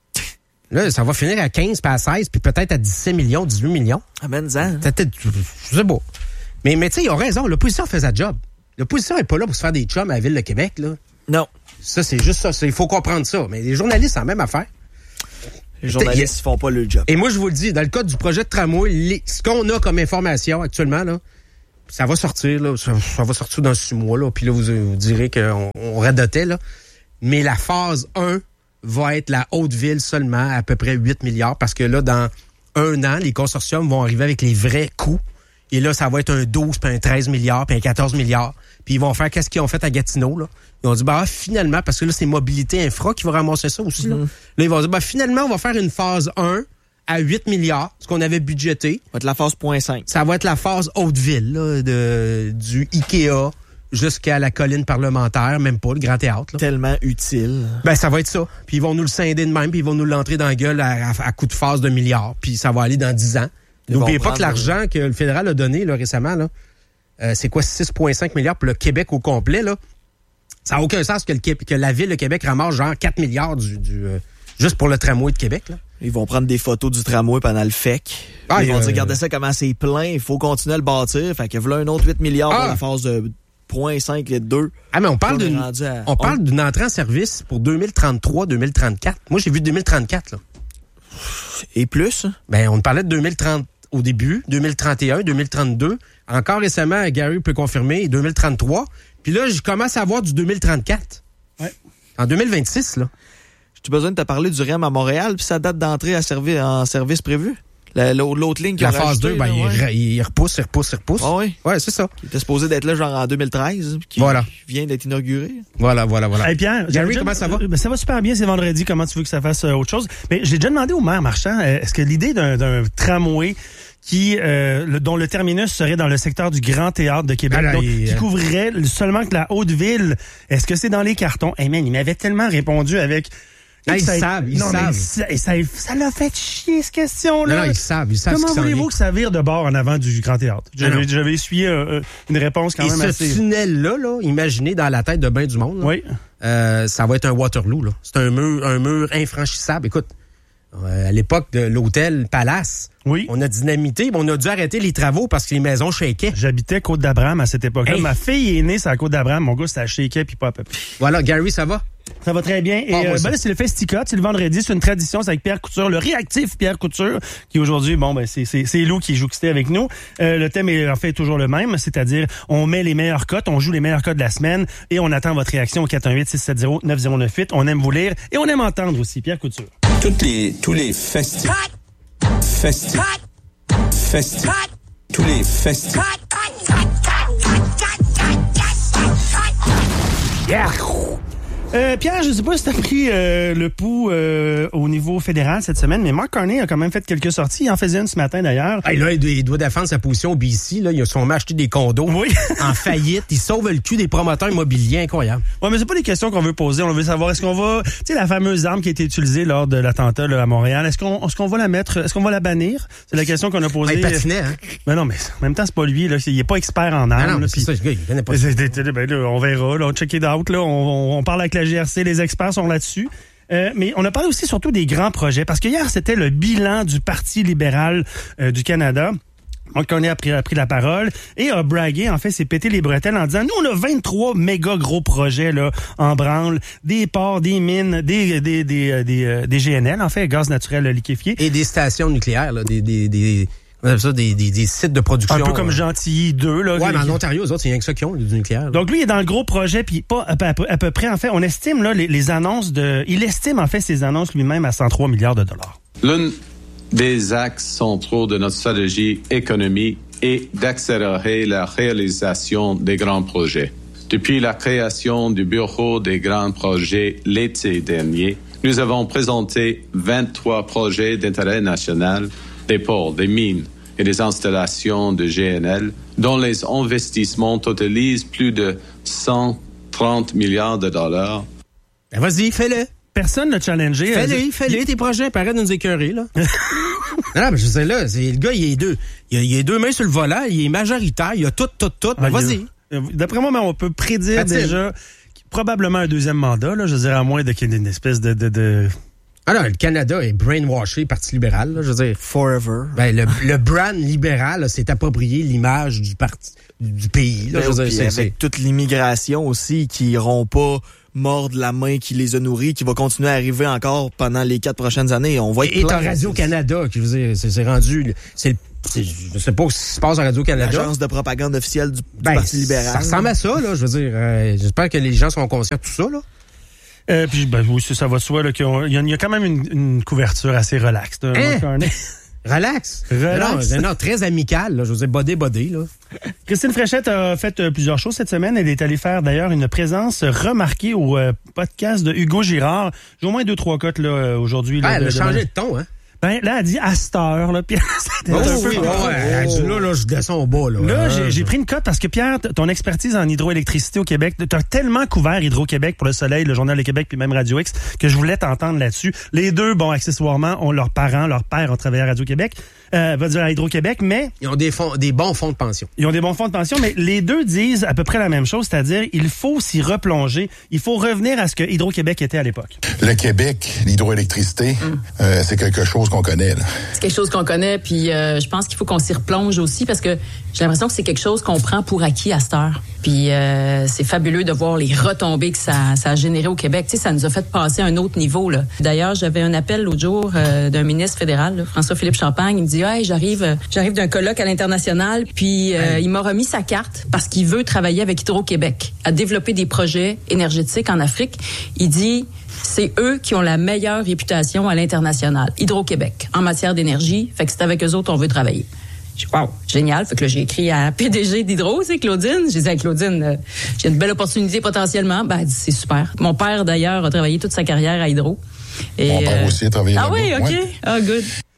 Là, ça va finir à quinze, puis à seize, puis peut-être à dix-sept millions, dix-huit millions. Amène-en. Peut-être, je sais pas. Mais, mais tu sais, ils ont raison. L'opposition fait sa job. L'opposition n'est pas là pour se faire des chums à la Ville de Québec, là. Non. Ça, c'est juste ça. Il faut comprendre ça. Mais les journalistes, c'est la même affaire. Les journalistes, ils font pas le job. Et moi, je vous le dis, dans le cadre du projet de tramway, les, ce qu'on a comme information actuellement, là, ça va sortir, là. Ça, ça va sortir dans six mois, là. Puis là, vous, vous direz qu'on on radotait, là. Mais la phase un va être la Haute-Ville seulement, à peu près huit milliards, parce que là, dans un an, les consortiums vont arriver avec les vrais coûts. Et là, ça va être un douze, puis un treize milliards, puis un quatorze milliards. Puis ils vont faire qu'est-ce qu'ils ont fait à Gatineau, là. Ils ont dit, bah, finalement, parce que là, c'est Mobilité Infra qui va ramasser ça aussi, là. Mm-hmm. Là, ils vont dire, bah, finalement, on va faire une phase un à huit milliards, ce qu'on avait budgété. Ça va être la phase point cinq. Ça va être la phase Haute-Ville, là, de, du Ikea jusqu'à la colline parlementaire, même pas, le Grand Théâtre, là. Tellement utile. Ben, ça va être ça. Puis ils vont nous le scinder de même, puis ils vont nous l'entrer dans la gueule à, à, à coup de phase de milliards, puis ça va aller dans dix ans. N'oubliez pas que l'argent que le fédéral a donné là, récemment, là, euh, c'est quoi, six virgule cinq milliards pour le Québec au complet, là. Ça n'a aucun sens que, le, que la Ville de Québec ramasse genre quatre milliards du, du, euh, juste pour le tramway de Québec, là. Ils vont prendre des photos du tramway pendant le F E C. Ah, ils vont euh, dire, regardez ça, comment c'est plein, il faut continuer à le bâtir. Fait que voilà un autre huit milliards ah, pour la phase de point cinq et deux. Ah, mais on parle d'une, à... on parle d'une entrée en service pour deux mille trente-trois deux mille trente-quatre. Moi, j'ai vu deux mille trente-quatre, là. Et plus? Ben, on parlait de deux mille trente au début, deux mille trente et un, deux mille trente-deux. Encore récemment, Gary peut confirmer, deux mille trente-trois. Puis là, je commence à avoir du deux mille trente-quatre. Ouais. En deux mille vingt-six, là. J'ai besoin de te parler du R E M à Montréal, puis sa date d'entrée à servi- en service prévue? La, l'autre ligne qui La a phase rajouté, deux, ben, là, il, ouais. il repousse, il repousse, il repousse. Ah oui? Ouais, c'est ça. Qui était supposé d'être là genre en deux mille treize, qui voilà. vient d'être inauguré. Voilà, voilà, voilà. Hey Pierre, Gary, comment ça va? Ben, ça va super bien, c'est vendredi. Comment tu veux que ça fasse euh, autre chose? Mais j'ai déjà demandé au maire Marchand, euh, est-ce que l'idée d'un, d'un tramway qui euh, le, dont le terminus serait dans le secteur du Grand Théâtre de Québec, alors, donc, il, qui euh... couvrirait seulement que la Haute-Ville, est-ce que c'est dans les cartons? Hey man, il m'avait tellement répondu avec... Ah, ils ça, savent, ils non, savent. Mais ça, ça, ça l'a fait chier, cette question-là. Non, non, ils savent, ils savent Comment ce qui s'en voulez-vous vient. que ça vire de bord en avant du Grand Théâtre? J'avais, j'avais essuyé euh, une réponse quand Et même ce assez... tunnel-là, là, imaginez dans la tête de bien du monde, là, Oui. euh, ça va être un Waterloo. Là. C'est un mur, un mur infranchissable. Écoute, euh, à l'époque de l'hôtel Palace, oui. on a dynamité, on a dû arrêter les travaux parce que les maisons shakaient. J'habitais Côte-d'Abraham à cette époque-là. Hey. Ma fille est née sur la Côte-d'Abraham. Mon gars, ça shakeait puis pas à peu près. Voilà, Gary, ça va? Ça va très bien. Et Ah, moi, euh, ça. ben là, c'est le Festica, c'est le vendredi, c'est une tradition, c'est avec Pierre Couture, le réactif Pierre Couture, qui aujourd'hui, bon, ben c'est c'est c'est Lou qui est jouxté avec nous. Euh, le thème est en fait toujours le même, c'est-à-dire on met les meilleures cotes, on joue les meilleures cotes de la semaine et on attend votre réaction au quatre un huit, six sept zéro, neuf zéro neuf huit. On aime vous lire et on aime entendre aussi Pierre Couture. Toutes les, tous les festifs. Festifs. Festifs. Tous les festifs. Yeah. Euh, Pierre, je sais pas si t'as pris euh, le pouls euh, au niveau fédéral cette semaine, mais Mark Carney a quand même fait quelques sorties. Il en faisait une ce matin d'ailleurs. Hey, là, il doit défendre sa position au B C. Là. Ils ont sûrement acheté des condos Oui. en faillite. Ils sauvent le cul des promoteurs immobiliers. Incroyable. Ouais, mais c'est pas des questions qu'on veut poser. On veut savoir est-ce qu'on va, tu sais, la fameuse arme qui a été utilisée lors de l'attentat là, à Montréal. Est-ce qu'on, est-ce qu'on va la mettre, est-ce qu'on va la bannir? C'est la question qu'on a posée. Ah, il patinait, hein? Mais non, mais en même temps, c'est pas lui. Là, il est pas expert en armes. Ah non, là, c'est puis- ça, ce gars, il connaît pas ça. Ben, là, on verra. Là, on check it out. Là, on, on parle avec la G R C. Les experts sont là-dessus. Euh, mais on a parlé aussi surtout des grands projets parce que hier, c'était le bilan du Parti libéral euh, du Canada. Mark Carney a pris, a pris la parole et a bragué, en fait, s'est pété les bretelles en disant, nous, on a vingt-trois méga gros projets là en branle, des ports, des mines, des des des des, euh, des G N L, en fait, gaz naturel liquéfié. Et des stations nucléaires, là, des, des, des, on appelle ça des, des, des sites de production. Un peu comme euh, Gentilly deux. Là, Ouais, mais en qui- Ontario, eux autres, c'est rien que ça qui ont, du nucléaire. là. Donc lui il est dans le gros projet puis pas à peu, à peu- à peu près en fait on estime là les, les annonces de il estime en fait ses annonces lui-même à cent trois milliards de dollars. L'un des axes centraux de notre stratégie économique est d'accélérer la réalisation des grands projets. Depuis la création du Bureau des grands projets l'été dernier, nous avons présenté vingt-trois projets d'intérêt national, des ports, des mines et des installations de G N L, dont les investissements totalisent plus de cent trente milliards de dollars. Ben vas-y, fais-le. Personne n'a challengé. Fais-le, fais-le, tes projets, paraît de nous écœurer, là. non, non, mais je sais, là, c'est, le gars, il est deux. Il a, il a deux mains sur le volant, il est majoritaire, il a tout, tout, tout. Ben, vas-y. D'après moi, ben, on peut prédire Fait-il. déjà probablement un deuxième mandat, là, je dirais à moins de qu'il y ait une espèce de... de, de... Ah non, le Canada est brainwashé, Parti libéral, là, je veux dire. Forever. Ben, le, le brand libéral là, s'est approprié l'image du parti, du pays, là, Ben, je veux dire, puis c'est, c'est- avec toute l'immigration aussi qui iront pas mordre la main qui les a nourris, qui va continuer à arriver encore pendant les quatre prochaines années. On va être Et plein. en Radio-Canada, qui, je veux dire, c'est, c'est rendu, c'est, le- c'est, je sais pas ce qui se passe en Radio-Canada. L'agence de propagande officielle du, du Ben, Parti libéral. ça ressemble à ça, là, je veux dire. euh, j'espère que les gens sont conscients de tout ça, là. Euh, puis ben oui, ça, ça va de soi là, qu'il y a, il y a- il y a quand même une, une couverture assez relaxe. Là, Hein? Mark Carney. Relax. Relax. Non, non, très amical, là. Je veux dire, bodé, bodé, là. Christine Fréchette a fait euh, plusieurs choses cette semaine. Elle est allée faire d'ailleurs une présence remarquée au euh, podcast de Hugo Girard. J'ai au moins deux, trois cotes là, euh, aujourd'hui. Là, Ah, elle a de- de- changé de ton, hein. Ben, là, elle dit à cette heure, là. Puis, c'était Oh, un peu- oui, ouais, elle a dit, là, là, je descends au bas, là. Là, Euh, j'ai, j'ai pris une cote parce que Pierre, t- ton expertise en hydroélectricité au Québec, t'as tellement couvert Hydro-Québec pour le Soleil, le Journal de Québec, puis même Radio X, que je voulais t'entendre là-dessus. Les deux, bon, accessoirement, ont leurs parents, leurs pères ont travaillé à Radio-Québec, euh, va dire à Hydro-Québec, mais Ils ont des fonds, des bons fonds de pension. ils ont des bons fonds de pension, mais les deux disent à peu près la même chose, c'est-à-dire il faut s'y replonger, il faut revenir à ce que Hydro-Québec était à l'époque. Le Québec, l'hydroélectricité, euh, c'est quelque chose qu'on connaît, là. C'est quelque chose qu'on connaît, puis euh, je pense qu'il faut qu'on s'y replonge aussi parce que j'ai l'impression que c'est quelque chose qu'on prend pour acquis à cette heure. Puis euh, c'est fabuleux de voir les retombées que ça, ça a généré au Québec. Tu sais, ça nous a fait passer à un autre niveau, là. D'ailleurs, j'avais un appel l'autre jour euh, d'un ministre fédéral, là, François-Philippe Champagne. Il me dit, hey, j'arrive, euh, j'arrive d'un colloque à l'international, puis euh, il m'a remis sa carte parce qu'il veut travailler avec Hydro-Québec à développer des projets énergétiques en Afrique. Il dit, c'est eux qui ont la meilleure réputation à l'international, Hydro-Québec, en matière d'énergie. Fait que c'est avec eux autres qu'on veut travailler. J'ai dit, wow, génial. Fait que là, j'ai écrit à P D G d'Hydro, c'est Claudine. J'ai dit à Claudine, euh, j'ai une belle opportunité potentiellement. Ben, elle dit, c'est super. Mon père, d'ailleurs, a travaillé toute sa carrière à Hydro. Et, Mon père aussi a travaillé Ah là-bas, oui, OK. ouais. Ah, good.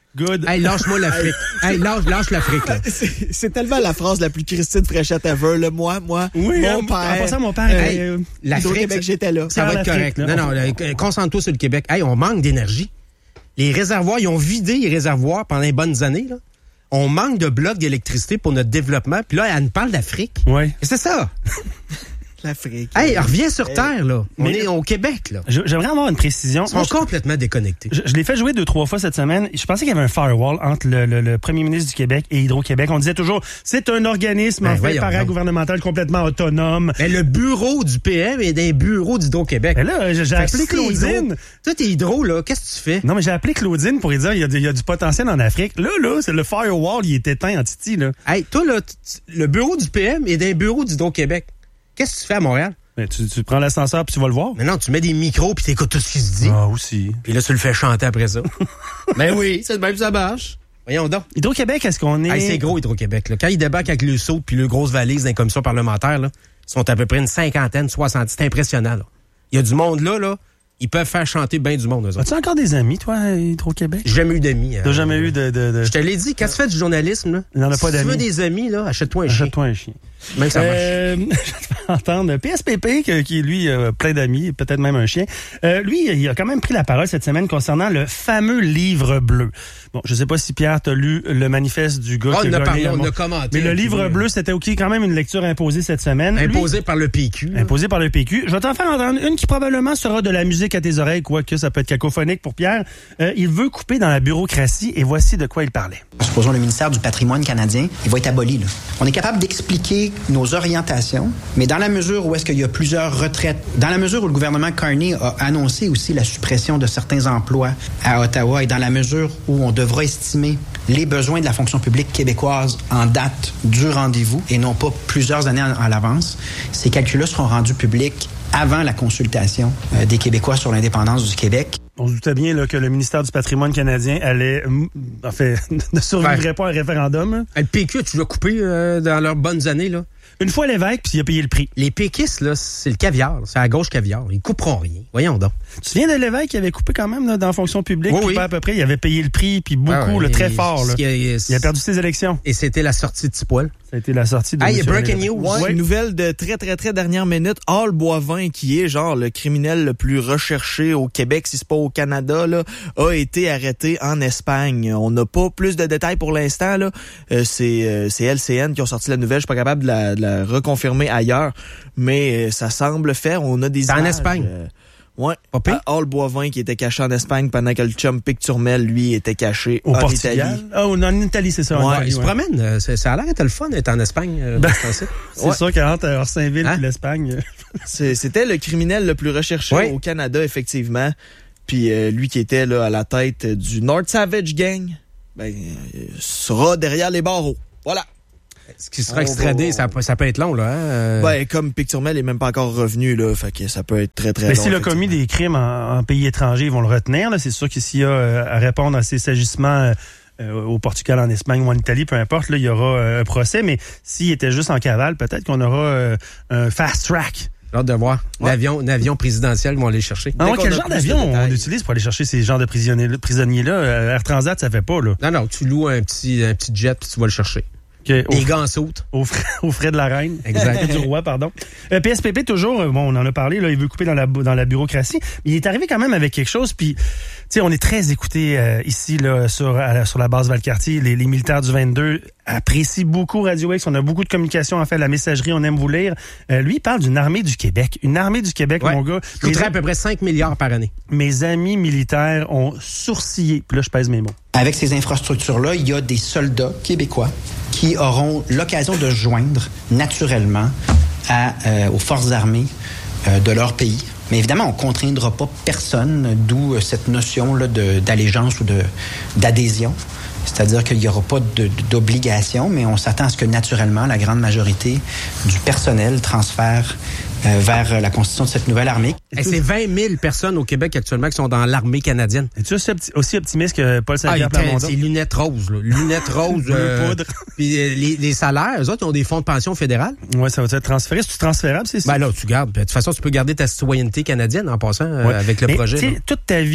good. Hey, lâche-moi l'Afrique. Hey, lâche, lâche l'Afrique, là. C'est, c'est tellement la phrase la plus Christine Fréchette ever, là. Moi, moi, Oui, mon hein, père. en passant, mon père, Hey, euh, l'Afrique, Hydro-Québec, j'étais là. ça va être l'Afrique, correct. là. Non, non, là, euh, concentre-toi sur le Québec. Hey, on manque d'énergie. Les réservoirs, ils ont vidé les réservoirs pendant les bonnes années, là. On manque de blocs d'électricité pour notre développement. Puis là, elle nous parle d'Afrique. Ouais. C'est ça. L'Afrique. Hey, reviens sur Hey. Terre, là. On Mais- est au Québec, là. Je- J'aimerais avoir une précision. Ils sont complètement déconnectés. Je, je l'ai fait jouer deux, trois fois cette semaine. Je pensais qu'il y avait un firewall entre le, le, le premier ministre du Québec et Hydro-Québec. On disait toujours, c'est un organisme Ben, en fait voyons donc. paragouvernemental complètement autonome. Mais le bureau du P M est d'un bureau d'Hydro-Québec. Mais là, j'ai j'ai Fait que appelé si t'es Claudine. Hydro- Toi, t'es Hydro, là. Qu'est-ce que tu fais? Non, mais j'ai appelé Claudine pour lui dire, il y a, du- il y a du potentiel en Afrique. Là, là, c'est le firewall, il est éteint en titi, là. Hey, toi, là, t- le bureau du P M est d'un bureau d'Hydro-Québec. Qu'est-ce que tu fais à Montréal? Mais tu, tu prends l'ascenseur puis tu vas le voir. Mais non, tu mets des micros puis t'écoutes tout ce qui se dit. Ah, aussi. Puis là, tu le fais chanter après ça. Ben oui, c'est de même que ça marche. Voyons donc. Hydro-Québec, est-ce qu'on est... Hey, c'est gros, Hydro-Québec. Là. Quand ils débarquent avec le saut puis le grosse valise dans les commissions parlementaires, là, ils sont à peu près une cinquantaine, soixante. C'est impressionnant. Là. Il y a du monde là, là. Ils peuvent faire chanter bien du monde, eux autres. As-tu encore des amis, toi, à Hydro-Québec? J'ai jamais eu d'amis. T'as euh, jamais eu de... de, de... Je te l'ai dit, quand tu fais du journalisme, là, Il n'en a pas si tu d'amis. veux des amis, là, achète-toi un chien. Achète-toi un chien. Même que ça marche. Euh, je vais te faire entendre P S P P, que- qui lui a plein d'amis, peut-être même un chien. Euh, lui, il a quand même pris la parole cette semaine concernant le fameux livre bleu. Bon, je sais pas si Pierre t'a lu le manifeste du gars Oh, qui on a a gagné parlé, la on mo- a commenté. Mais le un petit livre peu. bleu, c'était OK, quand même une lecture imposée cette semaine. Lui- Imposé par le P Q. là. Imposé par le P Q. Je vais t'en faire entendre une qui probablement sera de la musique à tes oreilles, quoique ça peut être cacophonique pour Pierre. Euh, il veut couper dans la bureaucratie et voici de quoi il parlait. Supposons le ministère du patrimoine canadien, il va être aboli. Là. On est capable d'expliquer nos orientations, mais dans la mesure où est-ce qu'il y a plusieurs retraites, dans la mesure où le gouvernement Carney a annoncé aussi la suppression de certains emplois à Ottawa et dans la mesure où on devra estimer les besoins de la fonction publique québécoise en date du rendez-vous et non pas plusieurs années en, en l'avance, ces calculs-là seront rendus publics avant la consultation euh, des Québécois sur l'indépendance du Québec. On se doutait bien là, que le ministère du patrimoine canadien allait, mm, en fait, ne survivrait pas à un référendum. hein. Le P Q, tu l'as coupé euh, dans leurs bonnes années, là. Une fois l'évêque, puis il a payé le prix. Les péquistes, là, c'est le caviar. C'est à gauche caviar. Ils couperont rien. Voyons donc. Tu te souviens de l'évêque qui avait coupé quand même là, dans la fonction publique? Oui, puis oui. pas à peu près, il avait payé le prix, puis beaucoup, Ah ouais, là, très et- fort. Là. ce qui a- Il a perdu ses élections. Et c'était la sortie de Tipoil. Ça a été la sortie de... Hey, M. breaking René news. Lévesque. Ouais, Ouais. une nouvelle de très, très, très dernière minute. Hall Boivin, qui est genre le criminel le plus recherché au Québec, si c'est pas au Canada, là, a été arrêté en Espagne. On n'a pas plus de détails pour l'instant. Là. Euh, c'est, euh, c'est L C N qui ont sorti la nouvelle. Je suis pas capable de la, de la reconfirmer ailleurs, mais euh, ça semble faire. On a des C'est en images, Espagne? euh, ouais. Pas pire? À Hall Boivin, qui était caché en Espagne pendant que le chum Pic Turmel, lui, était caché Au en Portugal. Italie. Ah, oh, non, en Italie, c'est ça. en Ouais, Italie, Ils se ouais. promènent. euh, c'est- Ça a l'air d'être le fun d'être en Espagne. euh, Ben, dans ce temps-ci. C'est Ouais. sûr qu'entre Orsainville Hein? et l'Espagne... C'est- C'était le criminel le plus recherché Oui. au Canada, effectivement. Puis euh, lui qui était là à la tête du North Savage Gang, ben, euh, sera derrière les barreaux. Voilà. Ce qui sera On extradé, va- ça, peut- ça peut être long, là. Hein? euh. Ben, comme Picturmel est même pas encore revenu, là, fait que ça peut être très, très Mais long. s'il a commis des crimes en, en pays étranger, ils vont le retenir. Là. C'est sûr que s'il y a euh, à répondre à ces agissements euh, au Portugal, en Espagne ou en Italie, peu importe, là, il y aura euh, un procès. Mais s'il était juste en cavale, peut-être qu'on aura euh, un fast track. J'ai hâte de voir. Ouais. L'avion, l'avion présidentiel, ils vont aller chercher. Ah, ouais, qu'on quel a genre plus de d'avion on détails. utilise pour aller chercher ces genres de prisonniers- prisonniers-là? Euh, Air Transat, ça fait pas, là. Non, non, tu loues un petit, un petit jet puis tu vas le chercher. Okay, Les au, gants sautent. au frais, aux frais de la reine. Exact. du roi, pardon. Euh, P S P P, toujours, euh, bon, on en a parlé, là, il veut couper dans la, dans la bureaucratie. Mais il est arrivé quand même avec quelque chose, puis, tu sais, on est très écoutés euh, ici, là, sur, à la, sur la base Valcartier. Les, les militaires du vingt-deux apprécient beaucoup Radio X. On a beaucoup de communication, en fait, la messagerie, on aime vous lire. Euh, lui, il parle d'une armée du Québec. Une armée du Québec, Ouais. mon gars. Ça coûterait à peu près cinq milliards par année. Mes amis militaires ont sourcillé. Puis là, je pèse mes mots. Avec ces infrastructures-là, il y a des soldats québécois qui auront l'occasion de se joindre naturellement à, euh, aux forces armées euh, de leur pays. Mais évidemment, on ne contraindra pas personne, d'où euh, cette notion-là de, d'allégeance ou de, d'adhésion. C'est-à-dire qu'il n'y aura pas de, d'obligation, mais on s'attend à ce que naturellement, la grande majorité du personnel transfère euh, vers la constitution de cette nouvelle armée. Hey, c'est vingt mille personnes au Québec actuellement qui sont dans l'armée canadienne. Es-tu aussi, opti- aussi optimiste que Paul Ah, Saint-Pierre il était- Plamondon? c'est lunettes roses, là. Lunettes roses. Bleu euh, poudre. Puis euh, les, les salaires, eux autres, ils ont des fonds de pension fédérales. Ouais, ça va être transféré. C'est-tu transférable, c'est ça? Ben là, tu gardes. Puis, de toute façon, tu peux garder ta citoyenneté canadienne en passant euh, Ouais. avec le Mais, projet. tu sais, là. toute ta vie,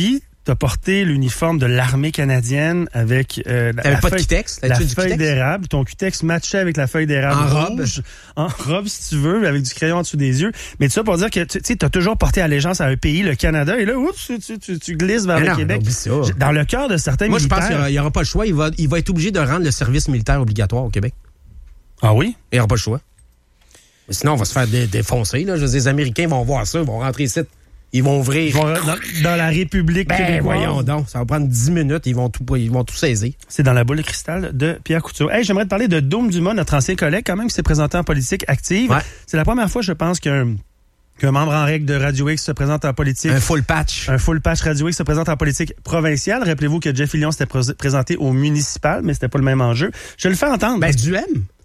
t'as porté l'uniforme de l'armée canadienne avec euh, la, T'avais la pas feuille, de Cutex? la T'avais-tu du feuille Cutex? d'érable. Ton Cutex matchait avec la feuille d'érable En rouge. En robe, si tu veux, avec du crayon en dessous des yeux. Mais tout ça pour dire que tu sais, t'as toujours porté allégeance à un pays, le Canada, et là, oups, tu, tu, tu glisses vers Mais le non, Québec. oublie ça. Dans le cœur de certains Moi, je militaires. pense qu'il n'y aura, aura pas le choix. Il va, il va être obligé de rendre le service militaire obligatoire au Québec. Ah oui? Il n'y aura pas le choix. Mais sinon, on va se faire dé- défoncer. Là. Je veux dire, les Américains vont voir ça, ils vont rentrer ici. Ils vont ouvrir. Ils vont dans, dans la République ben, québécoise. voyons donc. Ça va prendre dix minutes. Ils vont tout, ils vont tout saisir. C'est dans la boule de cristal de Pierre Couture. Hey, j'aimerais te parler de Dôme Dumas, notre ancien collègue, quand même, qui s'est présenté en politique active. Ouais. C'est la première fois, je pense, qu'un qu'un membre en règle de Radio X se présente en politique. Un full patch. Un full patch Radio X se présente en politique provinciale. Rappelez-vous que Jeff Fillion s'était pré- présenté au municipal, mais c'était pas le même enjeu. Je le fais entendre. Ben, du M.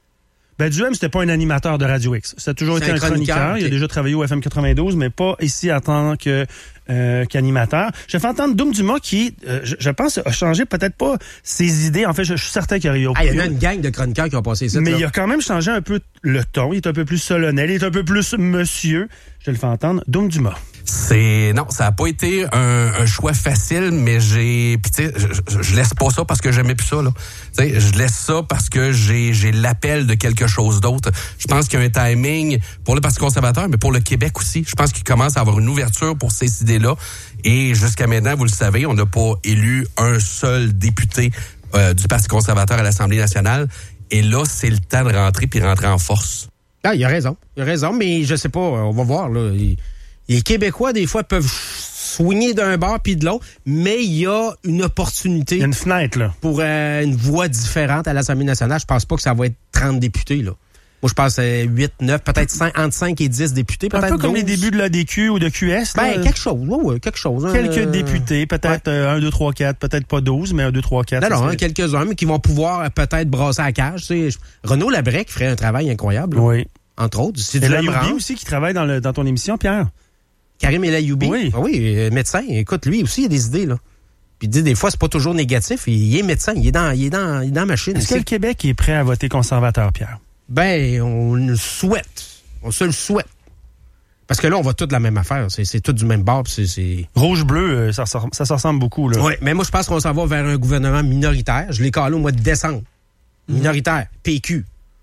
Ben, Duhem, c'était pas un animateur de Radio X. Ça a toujours C'est été un un chroniqueur. chroniqueur, Il a ok. déjà travaillé au F M quatre-vingt-douze, mais pas ici en tant que euh, qu'animateur. Je fais entendre Dôme Dumas qui, euh, je, je pense, a changé peut-être pas ses idées. En fait, je, je suis certain qu'il y a Ah, il y en a une gang de chroniqueurs qui ont passé ça. mais il a quand même changé un peu le ton. Il est un peu plus solennel. Il est un peu plus monsieur. Je le fais entendre. Dôme Dumas. C'est non, ça a pas été un, un choix facile, mais j'ai, puis tu sais, je, je, je laisse pas ça parce que j'aimais plus ça là. Tu sais, je laisse ça parce que j'ai j'ai l'appel de quelque chose d'autre. Je pense qu'il y a un timing pour le Parti conservateur, mais pour le Québec aussi. Je pense qu'il commence à avoir une ouverture pour ces idées-là. Et jusqu'à maintenant, vous le savez, on n'a pas élu un seul député euh, du Parti conservateur à l'Assemblée nationale. Et là, c'est le temps de rentrer puis rentrer en force. Ah, il a raison. Il a raison, mais je sais pas. On va voir là. Il... Les Québécois, des fois, peuvent soigner d'un bord puis de l'autre, mais il y a une opportunité. Il y a une fenêtre, là. Pour euh, une voix différente à l'Assemblée nationale. Je pense pas que ça va être trente députés, là. Moi, je pense euh, huit, neuf, peut-être cinq, entre cinq et dix députés, peut-être Un peu comme douze. les débuts de l'A D Q ou de Q S. Ben, là. quelque chose, oui, oui, quelque chose. Hein, Quelques euh... députés, peut-être ouais. euh, un, deux, trois, quatre, peut-être pas douze, mais un, deux, trois, quatre. Non, non, serait... hein, quelques-uns, mais qui vont pouvoir euh, peut-être brasser la cage. Tu sais. Renaud Labrec ferait un travail incroyable. Là. Oui. Entre autres. C'est Et du Layoubi aussi qui travaille dans, le, dans ton émission, Pierre. Karim El Ayoumi. Oui. Ah oui, euh, médecin. Écoute, lui aussi, il a des idées, là. Puis il dit, des fois, c'est pas toujours négatif. Il, il est médecin. Il est dans, il est dans, il est dans la machine. Est-ce que le Québec est prêt à voter conservateur, Pierre? Ben, on le souhaite. On se le souhaite. Parce que là, on va tout de la même affaire. C'est, c'est tout du même bord. C'est, c'est... Rouge-bleu, ça, ça, ça se ressemble beaucoup, là. Oui, mais moi, je pense qu'on s'en va vers un gouvernement minoritaire. Je l'ai calé au mois de décembre. Mmh. Minoritaire. P Q.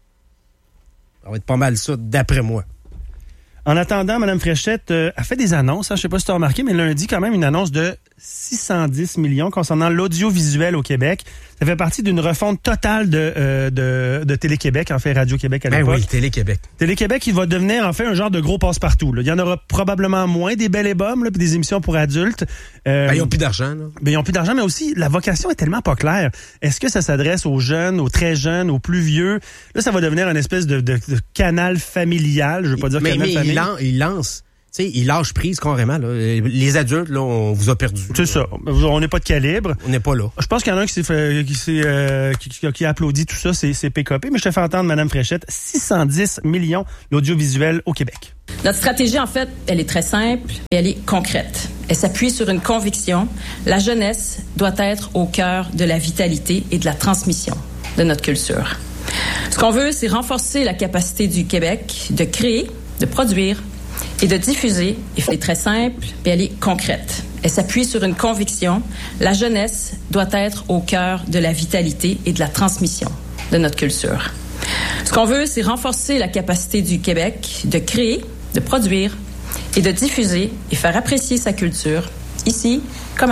Ça va être pas mal ça, d'après moi. En attendant, Mme Fréchette euh, a fait des annonces. Hein, je ne sais pas si tu as remarqué, mais lundi, quand même, une annonce de six cent dix millions concernant l'audiovisuel au Québec. Ça fait partie d'une refonte totale de, euh, de, de Télé-Québec, en fait, Radio-Québec à l'époque. Ben oui, Télé-Québec. Télé-Québec, il va devenir, en fait, un genre de gros passe-partout. Là. Il y en aura probablement moins des belles et bombes, là, puis des émissions pour adultes. Euh, ben, ils n'ont plus d'argent. Là. Ben, ils n'ont plus d'argent, mais aussi, la vocation est tellement pas claire. Est-ce que ça s'adresse aux jeunes, aux très jeunes, aux plus vieux? Là, ça va devenir une espèce de, de, de canal familial. Je veux pas dire mais, canal mais famille. Il, lan- il lance... Tu sais, il lâche prise carrément. Là. Les adultes, là, on vous a perdu. C'est ça. On n'est pas de calibre. On n'est pas là. Je pense qu'il y en a un qui s'est fait, qui, s'est, euh, qui, qui, qui a applaudi tout ça, c'est, c'est P K P. Mais je te fais entendre, Mme Fréchette, six cent dix millions l'audiovisuel au Québec. Notre stratégie, en fait, elle est très simple et elle est concrète. Elle s'appuie sur une conviction. La jeunesse doit être au cœur de la vitalité et de la transmission de notre culture. Ce qu'on veut, c'est renforcer la capacité du Québec de créer, de produire, et de diffuser, elle est très simple, et elle est concrète. Elle s'appuie sur une conviction. La jeunesse doit être au cœur de la vitalité et de la transmission de notre culture. Ce qu'on veut, c'est renforcer la capacité du Québec de créer, de produire et de diffuser et faire apprécier sa culture, ici comme